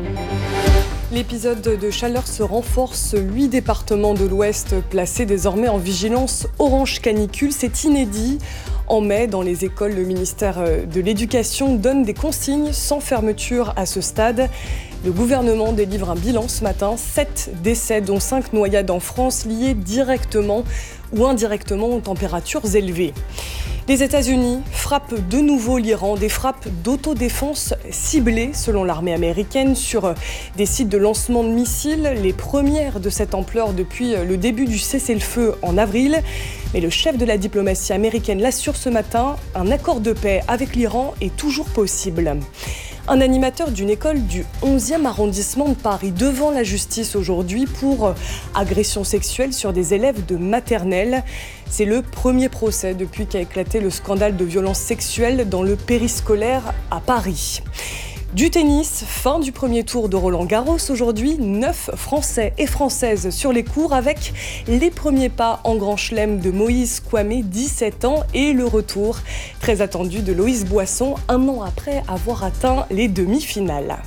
L'épisode de chaleur se renforce. 8 départements de l'Ouest placés désormais en vigilance orange canicule. C'est inédit. En mai, dans les écoles, le ministère de l'Éducation donne des consignes sans fermeture à ce stade. Le gouvernement délivre un bilan ce matin. 7 décès, dont 5 noyades en France, liées directement ou indirectement aux températures élevées. Les États-Unis frappent de nouveau l'Iran, des frappes d'autodéfense ciblées, selon l'armée américaine, sur des sites de lancement de missiles, les premières de cette ampleur depuis le début du cessez-le-feu en avril. Mais le chef de la diplomatie américaine l'assure ce matin, un accord de paix avec l'Iran est toujours possible. Un animateur d'une école du 11e arrondissement de Paris devant la justice aujourd'hui pour agression sexuelle sur des élèves de maternelle. C'est le premier procès depuis qu'a éclaté le scandale de violences sexuelles dans le périscolaire à Paris. Du tennis, fin du premier tour de Roland-Garros. Aujourd'hui, 9 Français et Françaises sur les cours avec les premiers pas en Grand Chelem de Moïse Kouamé, 17 ans, et le retour très attendu de Loïs Boisson, 1 an après avoir atteint les demi-finales.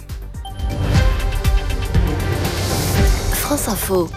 France Info.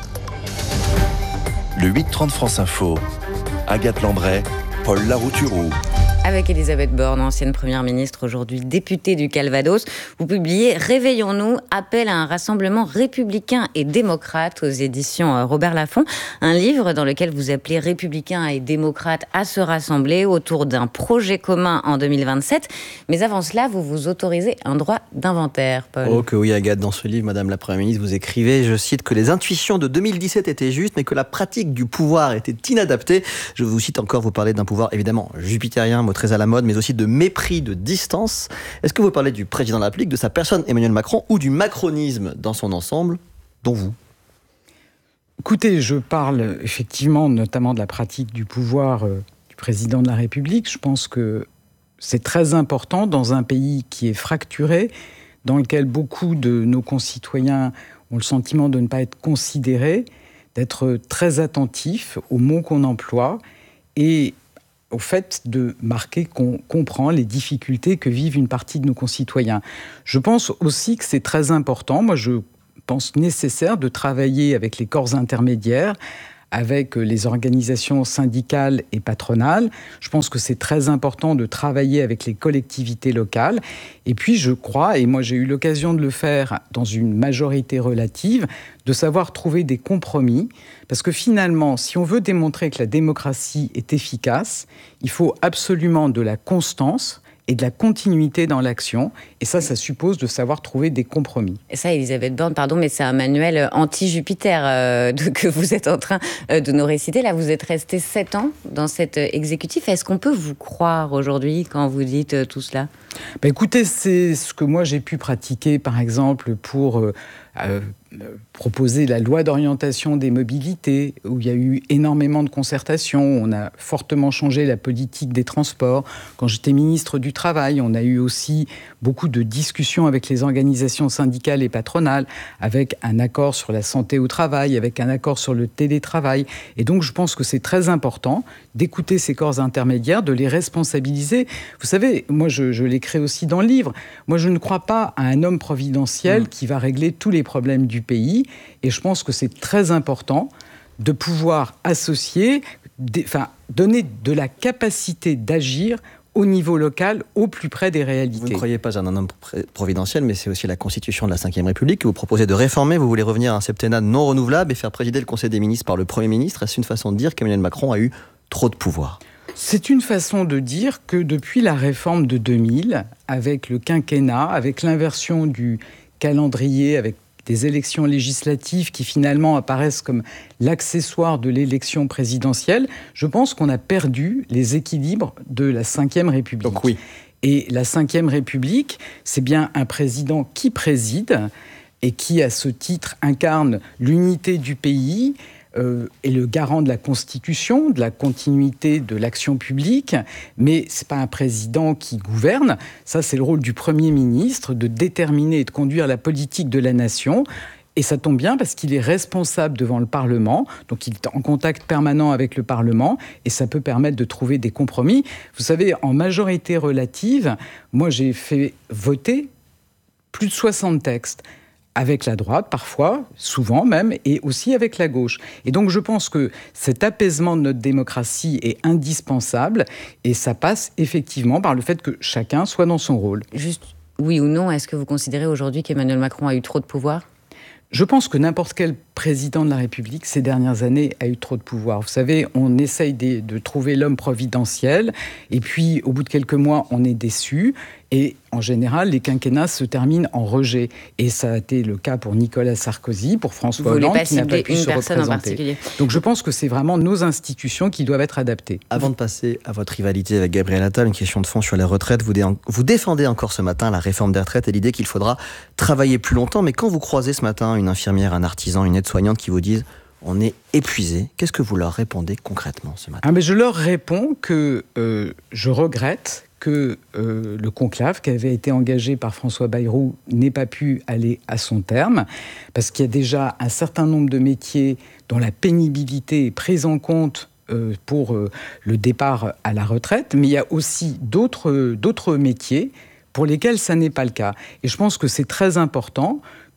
Le 8-30 France Info. Agathe Landray, Paul Larouturou. Avec Elisabeth Borne, ancienne première ministre, aujourd'hui députée du Calvados. Vous publiez « Réveillons-nous, appel à un rassemblement républicain et démocrate » aux éditions Robert Laffont. Un livre dans lequel vous appelez républicains et démocrates à se rassembler autour d'un projet commun en 2027. Mais avant cela, vous vous autorisez un droit d'inventaire, Paul. Oh que oui, Agathe, dans ce livre, Madame la Première ministre, vous écrivez, je cite, que les intuitions de 2017 étaient justes, mais que la pratique du pouvoir était inadaptée. Je vous cite encore, vous parlez d'un pouvoir évidemment jupitérien, très à la mode, mais aussi de mépris, de distance. Est-ce que vous parlez du président de la République, de sa personne, Emmanuel Macron, ou du macronisme dans son ensemble, dont vous ? Écoutez, je parle effectivement notamment de la pratique du pouvoir du président de la République. Je pense que c'est très important dans un pays qui est fracturé, dans lequel beaucoup de nos concitoyens ont le sentiment de ne pas être considérés, d'être très attentifs aux mots qu'on emploie et au fait de marquer qu'on comprend les difficultés que vivent une partie de nos concitoyens. Je pense aussi que c'est très important, moi je pense nécessaire de travailler avec les corps intermédiaires, avec les organisations syndicales et patronales. Je pense que c'est très important de travailler avec les collectivités locales. Et puis je crois, et moi j'ai eu l'occasion de le faire dans une majorité relative, de savoir trouver des compromis. Parce que finalement, si on veut démontrer que la démocratie est efficace, il faut absolument de la constance et de la continuité dans l'action. Et ça suppose de savoir trouver des compromis. Et ça, Elisabeth Borne, pardon, mais c'est un manuel anti-Jupiter que vous êtes en train de nous réciter. Là, vous êtes resté 7 ans dans cet exécutif. Est-ce qu'on peut vous croire aujourd'hui quand vous dites tout cela ? Écoutez, c'est ce que moi j'ai pu pratiquer, par exemple, pour proposer la loi d'orientation des mobilités, où il y a eu énormément de concertations. On a fortement changé la politique des transports. Quand j'étais ministre du Travail, on a eu aussi beaucoup de discussions avec les organisations syndicales et patronales, avec un accord sur la santé au travail, avec un accord sur le télétravail. Et donc, je pense que c'est très important d'écouter ces corps intermédiaires, de les responsabiliser. Vous savez, moi, je l'écris aussi dans le livre. Moi, je ne crois pas à un homme providentiel qui va régler tous les problèmes du pays. Et je pense que c'est très important de pouvoir associer, donner de la capacité d'agir au niveau local, au plus près des réalités. Vous ne croyez pas à un homme providentiel, mais c'est aussi la Constitution de la Ve République que vous proposez de réformer. Vous voulez revenir à un septennat non renouvelable et faire présider le Conseil des ministres par le Premier ministre. Est-ce une façon de dire qu'Emmanuel Macron a eu trop de pouvoir ? C'est une façon de dire que depuis la réforme de 2000, avec le quinquennat, avec l'inversion du calendrier, avec des élections législatives qui finalement apparaissent comme l'accessoire de l'élection présidentielle, je pense qu'on a perdu les équilibres de la Ve République. Donc oui. Et la Ve République, c'est bien un président qui préside et qui, à ce titre, incarne l'unité du pays, est le garant de la Constitution, de la continuité de l'action publique, mais c'est pas un président qui gouverne. Ça, c'est le rôle du Premier ministre, de déterminer et de conduire la politique de la nation. Et ça tombe bien parce qu'il est responsable devant le Parlement, donc il est en contact permanent avec le Parlement, et ça peut permettre de trouver des compromis. Vous savez, en majorité relative, moi j'ai fait voter plus de 60 textes. Avec la droite, parfois, souvent même, et aussi avec la gauche. Et donc je pense que cet apaisement de notre démocratie est indispensable, et ça passe effectivement par le fait que chacun soit dans son rôle. Juste, oui ou non, est-ce que vous considérez aujourd'hui qu'Emmanuel Macron a eu trop de pouvoir ? Je pense que n'importe quel président de la République, ces dernières années, a eu trop de pouvoir. Vous savez, on essaye de trouver l'homme providentiel, et puis au bout de quelques mois, on est déçu. Et en général, les quinquennats se terminent en rejet. Et ça a été le cas pour Nicolas Sarkozy, pour François Hollande, qui n'a pas pu se représenter. Donc je pense que c'est vraiment nos institutions qui doivent être adaptées. Avant de passer à votre rivalité avec Gabriel Attal, une question de fond sur les retraites. Vous défendez encore ce matin la réforme des retraites et l'idée qu'il faudra travailler plus longtemps. Mais quand vous croisez ce matin une infirmière, un artisan, une aide-soignante qui vous disent « on est épuisé », qu'est-ce que vous leur répondez concrètement ce matin ? Mais je leur réponds que je regrette que le conclave qui avait été engagé par François Bayrou n'ait pas pu aller à son terme, parce qu'il y a déjà un certain nombre de métiers dont la pénibilité est prise en compte pour le départ à la retraite, mais il y a aussi d'autres métiers pour lesquels ça n'est pas le cas. Et je pense que c'est très important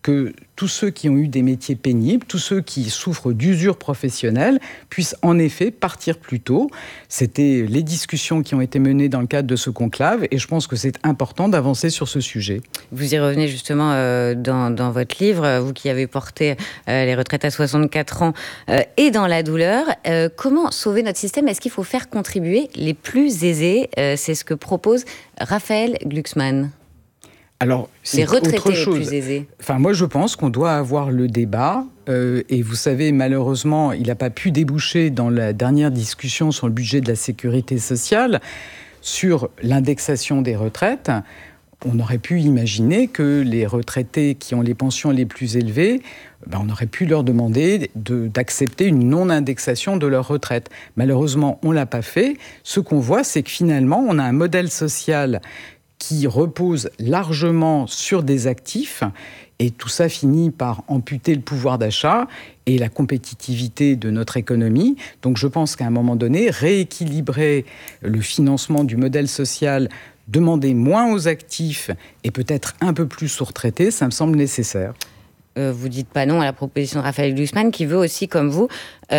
que tous ceux qui ont eu des métiers pénibles, tous ceux qui souffrent d'usure professionnelle, puissent en effet partir plus tôt. C'était les discussions qui ont été menées dans le cadre de ce conclave, et je pense que c'est important d'avancer sur ce sujet. Vous y revenez justement dans votre livre, vous qui avez porté les retraites à 64 ans et dans la douleur. Comment sauver notre système ? Est-ce qu'il faut faire contribuer les plus aisés ? C'est ce que propose Raphaël Glucksmann. Alors, c'est les retraités autre chose. Les plus aisés. Enfin, moi, je pense qu'on doit avoir le débat. Et vous savez, malheureusement, il n'a pas pu déboucher dans la dernière discussion sur le budget de la sécurité sociale sur l'indexation des retraites. On aurait pu imaginer que les retraités qui ont les pensions les plus élevées, on aurait pu leur demander d'accepter une non-indexation de leur retraite. Malheureusement, on ne l'a pas fait. Ce qu'on voit, c'est que finalement, on a un modèle social qui repose largement sur des actifs, et tout ça finit par amputer le pouvoir d'achat et la compétitivité de notre économie. Donc je pense qu'à un moment donné, rééquilibrer le financement du modèle social, demander moins aux actifs et peut-être un peu plus aux retraités, ça me semble nécessaire. Vous dites pas non à la proposition de Raphaël Glucksmann, qui veut aussi, comme vous,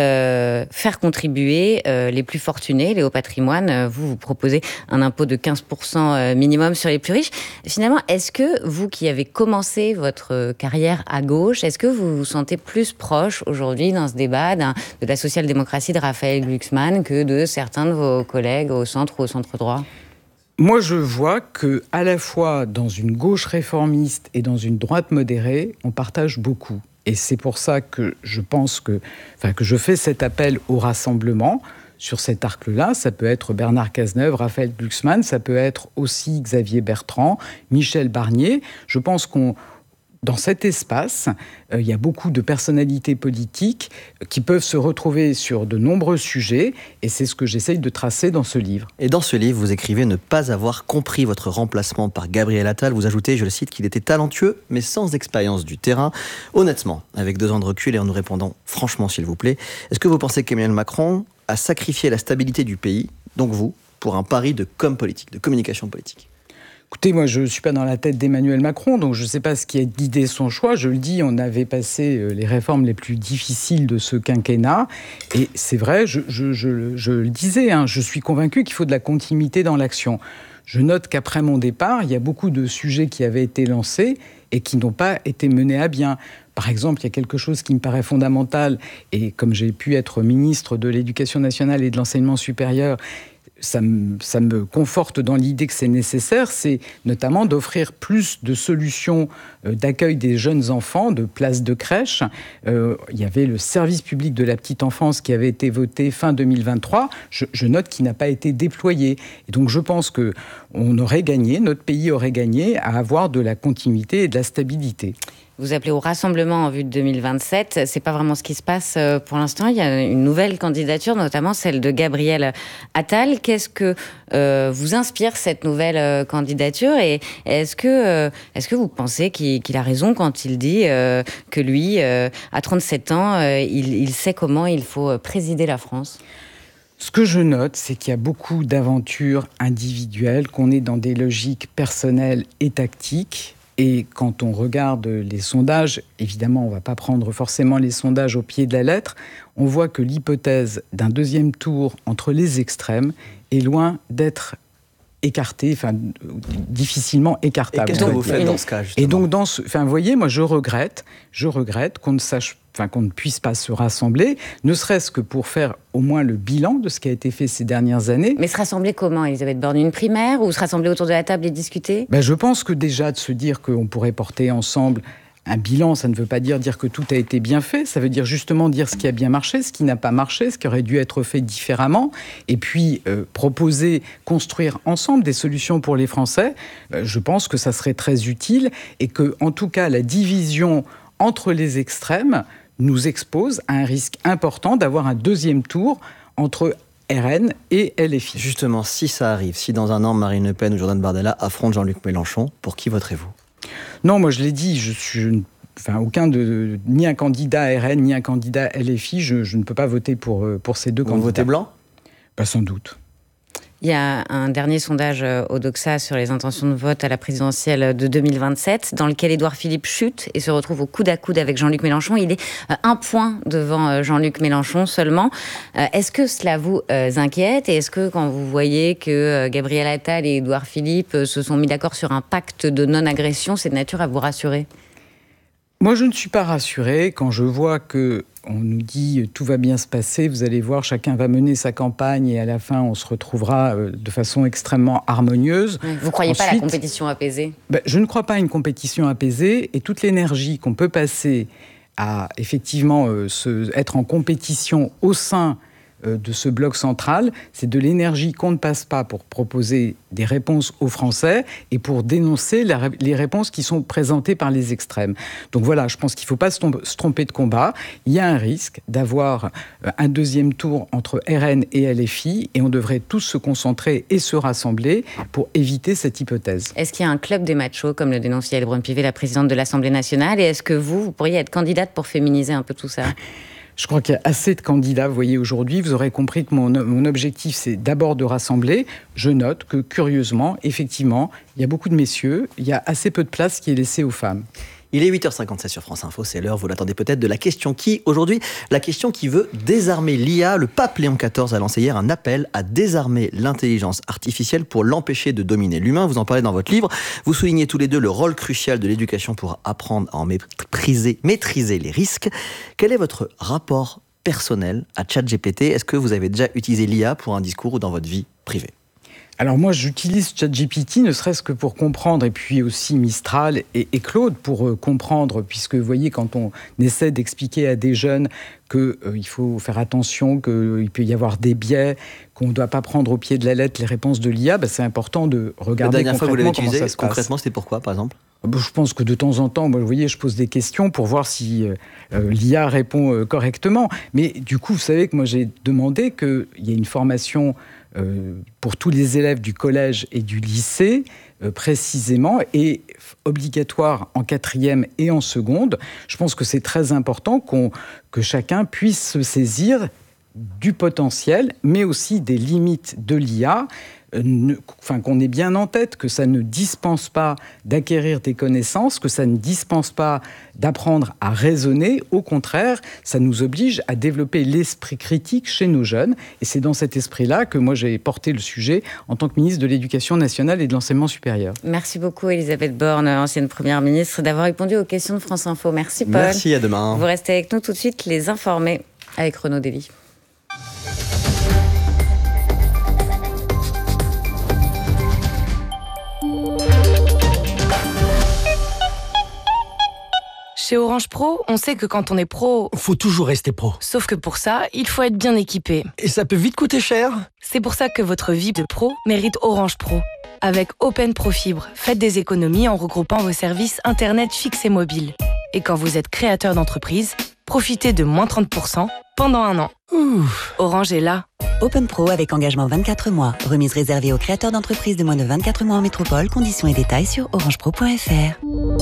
faire contribuer les plus fortunés, les hauts patrimoines. Vous proposez un impôt de 15% minimum sur les plus riches. Finalement, est-ce que vous qui avez commencé votre carrière à gauche, est-ce que vous vous sentez plus proche aujourd'hui dans ce débat de la social-démocratie de Raphaël Glucksmann que de certains de vos collègues au centre ou au centre-droit ? Moi, je vois que, à la fois dans une gauche réformiste et dans une droite modérée, on partage beaucoup. Et c'est pour ça que je pense que je fais cet appel au rassemblement. Sur cet arc-là, ça peut être Bernard Cazeneuve, Raphaël Glucksmann, ça peut être aussi Xavier Bertrand, Michel Barnier. Je pense dans cet espace, il y a beaucoup de personnalités politiques qui peuvent se retrouver sur de nombreux sujets, et c'est ce que j'essaye de tracer dans ce livre. Et dans ce livre, vous écrivez ne pas avoir compris votre remplacement par Gabriel Attal. Vous ajoutez, je le cite, qu'il était talentueux, mais sans expérience du terrain. Honnêtement, avec 2 ans de recul et en nous répondant franchement, s'il vous plaît, est-ce que vous pensez qu'Emmanuel Macron a sacrifié la stabilité du pays, donc vous, pour un pari de com politique, de communication politique ? Écoutez, moi, je ne suis pas dans la tête d'Emmanuel Macron, donc je ne sais pas ce qui a guidé son choix. Je le dis, on avait passé les réformes les plus difficiles de ce quinquennat. Et c'est vrai, je le disais, je suis convaincu qu'il faut de la continuité dans l'action. Je note qu'après mon départ, il y a beaucoup de sujets qui avaient été lancés et qui n'ont pas été menés à bien. Par exemple, il y a quelque chose qui me paraît fondamental, et comme j'ai pu être ministre de l'Éducation nationale et de l'Enseignement supérieur, ça me conforte dans l'idée que c'est nécessaire, c'est notamment d'offrir plus de solutions d'accueil des jeunes enfants, de places de crèche. Il y avait le service public de la petite enfance qui avait été voté fin 2023. Je note qu'il n'a pas été déployé. Et donc je pense qu'on aurait gagné, notre pays aurait gagné à avoir de la continuité et de la stabilité. Vous appelez au rassemblement en vue de 2027. C'est pas vraiment ce qui se passe pour l'instant. Il y a une nouvelle candidature, notamment celle de Gabriel Attal. Qu'est-ce que vous inspire cette nouvelle candidature, et est-ce que vous pensez qu'il a raison quand il dit que lui, à 37 ans, il sait comment il faut présider la France ? Ce que je note, c'est qu'il y a beaucoup d'aventures individuelles, qu'on est dans des logiques personnelles et tactiques. Et quand on regarde les sondages, évidemment, on ne va pas prendre forcément les sondages au pied de la lettre, on voit que l'hypothèse d'un deuxième tour entre les extrêmes est loin d'être écartée, difficilement écartable. Et qu'est-ce que vous faites dans ce cas, justement ? Et donc, vous voyez, moi, je regrette qu'on ne puisse pas se rassembler, ne serait-ce que pour faire au moins le bilan de ce qui a été fait ces dernières années. Mais se rassembler comment, Elisabeth Borne ? Une primaire, ou se rassembler autour de la table et discuter ? Je pense que déjà de se dire qu'on pourrait porter ensemble un bilan, ça ne veut pas dire que tout a été bien fait, ça veut dire justement dire ce qui a bien marché, ce qui n'a pas marché, ce qui aurait dû être fait différemment, et puis proposer, construire ensemble des solutions pour les Français. Je pense que ça serait très utile, et que, en tout cas, la division entre les extrêmes nous expose à un risque important d'avoir un deuxième tour entre RN et LFI. Justement, si ça arrive, si dans un an, Marine Le Pen ou Jordan Bardella affrontent Jean-Luc Mélenchon, pour qui voterez-vous ? Non, moi je l'ai dit, ni un candidat RN, ni un candidat LFI, je ne peux pas voter pour ces deux candidats. Vous votez blanc ? Sans doute. Il y a un dernier sondage Odoxa sur les intentions de vote à la présidentielle de 2027, dans lequel Édouard Philippe chute et se retrouve au coude à coude avec Jean-Luc Mélenchon. Il est 1 point devant Jean-Luc Mélenchon seulement. Est-ce que cela vous inquiète? Et est-ce que quand vous voyez que Gabriel Attal et Édouard Philippe se sont mis d'accord sur un pacte de non-agression, c'est de nature à vous rassurer? Moi, je ne suis pas rassurée quand je vois que on nous dit tout va bien se passer, vous allez voir, chacun va mener sa campagne et à la fin, on se retrouvera de façon extrêmement harmonieuse. Vous ne croyez pas à la compétition apaisée? Je ne crois pas à une compétition apaisée et toute l'énergie qu'on peut passer à effectivement être en compétition au sein de ce bloc central, c'est de l'énergie qu'on ne passe pas pour proposer des réponses aux Français et pour dénoncer les réponses qui sont présentées par les extrêmes. Donc voilà, je pense qu'il ne faut pas se tromper de combat. Il y a un risque d'avoir un deuxième tour entre RN et LFI et on devrait tous se concentrer et se rassembler pour éviter cette hypothèse. Est-ce qu'il y a un club des machos, comme le dénonce Yael Braun-Pivet, la présidente de l'Assemblée nationale, et est-ce que vous pourriez être candidate pour féminiser un peu tout ça? Je crois qu'il y a assez de candidats, vous voyez, aujourd'hui. Vous aurez compris que mon objectif, c'est d'abord de rassembler. Je note que, curieusement, effectivement, il y a beaucoup de messieurs, il y a assez peu de place qui est laissée aux femmes. Il est 8h57 sur France Info, c'est l'heure, vous l'attendez peut-être, de la question qui, aujourd'hui, la question qui veut désarmer l'IA. Le pape Léon XIV a lancé hier un appel à désarmer l'intelligence artificielle pour l'empêcher de dominer l'humain. Vous en parlez dans votre livre. Vous soulignez tous les deux le rôle crucial de l'éducation pour apprendre à en maîtriser les risques. Quel est votre rapport personnel à ChatGPT? Est-ce que vous avez déjà utilisé l'IA pour un discours ou dans votre vie privée? Alors moi, j'utilise ChatGPT ne serait-ce que pour comprendre, et puis aussi Mistral et Claude pour comprendre, puisque vous voyez, quand on essaie d'expliquer à des jeunes qu'il faut faire attention, qu'il peut y avoir des biais, qu'on ne doit pas prendre au pied de la lettre les réponses de l'IA, c'est important de regarder concrètement comment ça se passe. Concrètement, c'était pourquoi, par exemple ? Je pense que de temps en temps, moi, vous voyez, je pose des questions pour voir si l'IA répond correctement. Mais du coup, vous savez que moi, j'ai demandé qu'il y ait une formation pour tous les élèves du collège et du lycée, précisément, et obligatoire en 4e et en seconde. Je pense que c'est très important que chacun puisse se saisir du potentiel, mais aussi des limites de l'IA, qu'on ait bien en tête que ça ne dispense pas d'acquérir des connaissances, que ça ne dispense pas d'apprendre à raisonner. Au contraire, ça nous oblige à développer l'esprit critique chez nos jeunes. Et c'est dans cet esprit-là que moi, j'ai porté le sujet en tant que ministre de l'Éducation nationale et de l'Enseignement supérieur. Merci beaucoup, Elisabeth Borne, ancienne Première ministre, d'avoir répondu aux questions de France Info. Merci, Paul. Merci, à demain. Vous restez avec nous tout de suite, les informés avec Renaud Dely. Chez Orange Pro, on sait que quand on est pro... faut toujours rester pro. Sauf que pour ça, il faut être bien équipé. Et ça peut vite coûter cher. C'est pour ça que votre vie de pro mérite Orange Pro. Avec Open Pro Fibre, faites des économies en regroupant vos services Internet fixe et mobile. Et quand vous êtes créateur d'entreprise, profitez de moins 30% pendant 1 an. Orange est là. Open Pro avec engagement 24 mois. Remise réservée aux créateurs d'entreprises de moins de 24 mois en métropole. Conditions et détails sur orangepro.fr.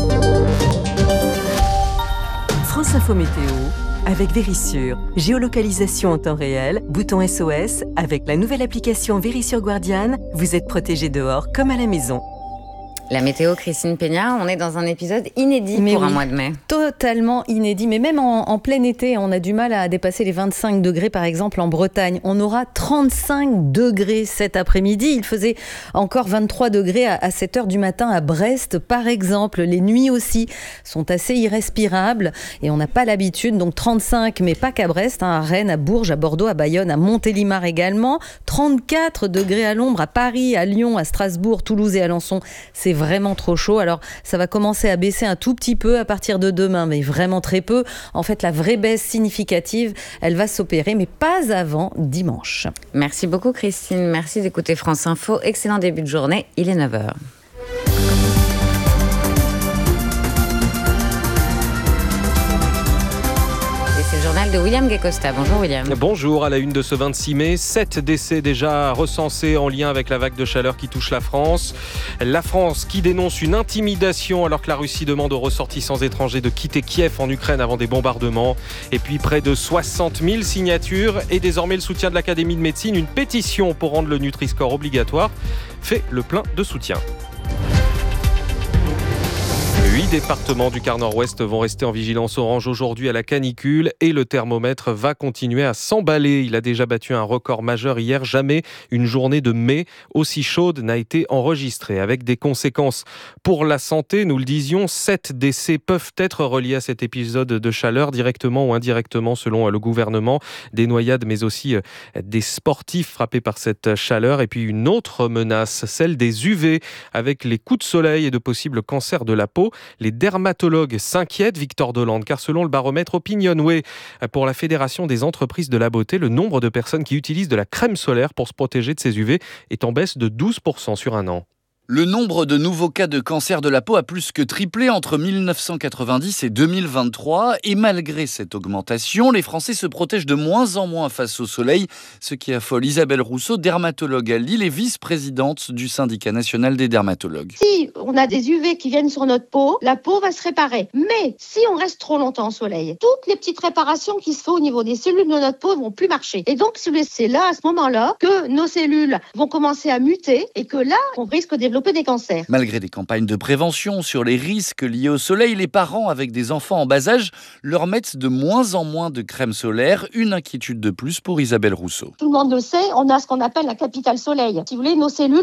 France Info Météo, avec Vérissure. Géolocalisation en temps réel, bouton SOS. Avec la nouvelle application Vérissure Guardian, vous êtes protégé dehors comme à la maison. La météo, Christine Peña, on est dans un épisode inédit pour un mois de mai. Totalement inédit, mais même en plein été, on a du mal à dépasser les 25 degrés, par exemple en Bretagne. On aura 35 degrés cet après-midi. Il faisait encore 23 degrés à 7 heures du matin à Brest, par exemple. Les nuits aussi sont assez irrespirables et on n'a pas l'habitude. Donc 35, mais pas qu'à Brest, à Rennes, à Bourges, à Bordeaux, à Bayonne, à Montélimar également. 34 degrés à l'ombre à Paris, à Lyon, à Strasbourg, Toulouse et Alençon. C'est vraiment trop chaud. Alors, ça va commencer à baisser un tout petit peu à partir de demain, mais vraiment très peu. En fait, la vraie baisse significative, elle va s'opérer, mais pas avant dimanche. Merci beaucoup, Christine. Merci d'écouter France Info. Excellent début de journée. Il est 9h. journal de William Guecosta. Bonjour William. Bonjour, à la une de ce 26 mai, 7 décès déjà recensés en lien avec la vague de chaleur qui touche la France. La France qui dénonce une intimidation alors que la Russie demande aux ressortissants étrangers de quitter Kiev en Ukraine avant des bombardements. Et puis près de 60 000 signatures et désormais le soutien de l'Académie de médecine. Une pétition pour rendre le Nutri-Score obligatoire fait le plein de soutien. 8 départements du quart nord-ouest vont rester en vigilance orange aujourd'hui à la canicule et le thermomètre va continuer à s'emballer. Il a déjà battu un record majeur hier. Jamais une journée de mai aussi chaude n'a été enregistrée. Avec des conséquences pour la santé, nous le disions, 7 décès peuvent être reliés à cet épisode de chaleur, directement ou indirectement selon le gouvernement. Des noyades mais aussi des sportifs frappés par cette chaleur. Et puis une autre menace, celle des UV avec les coups de soleil et de possibles cancers de la peau. Les dermatologues s'inquiètent, Victor Delande, car selon le baromètre Opinionway pour la Fédération des entreprises de la beauté, le nombre de personnes qui utilisent de la crème solaire pour se protéger de ces UV est en baisse de 12% sur un an. Le nombre de nouveaux cas de cancer de la peau a plus que triplé entre 1990 et 2023. Et malgré cette augmentation, les Français se protègent de moins en moins face au soleil, ce qui affole Isabelle Rousseau, dermatologue à Lille et vice-présidente du syndicat national des dermatologues. Si on a des UV qui viennent sur notre peau, la peau va se réparer. Mais si on reste trop longtemps au soleil, toutes les petites réparations qui se font au niveau des cellules de notre peau vont plus marcher. Et donc c'est là, à ce moment-là, que nos cellules vont commencer à muter et que là, on risque de développer des cancers. Malgré des campagnes de prévention sur les risques liés au soleil, les parents avec des enfants en bas âge leur mettent de moins en moins de crème solaire. Une inquiétude de plus pour Isabelle Rousseau. Tout le monde le sait, on a ce qu'on appelle la capitale soleil. Si vous voulez, nos cellules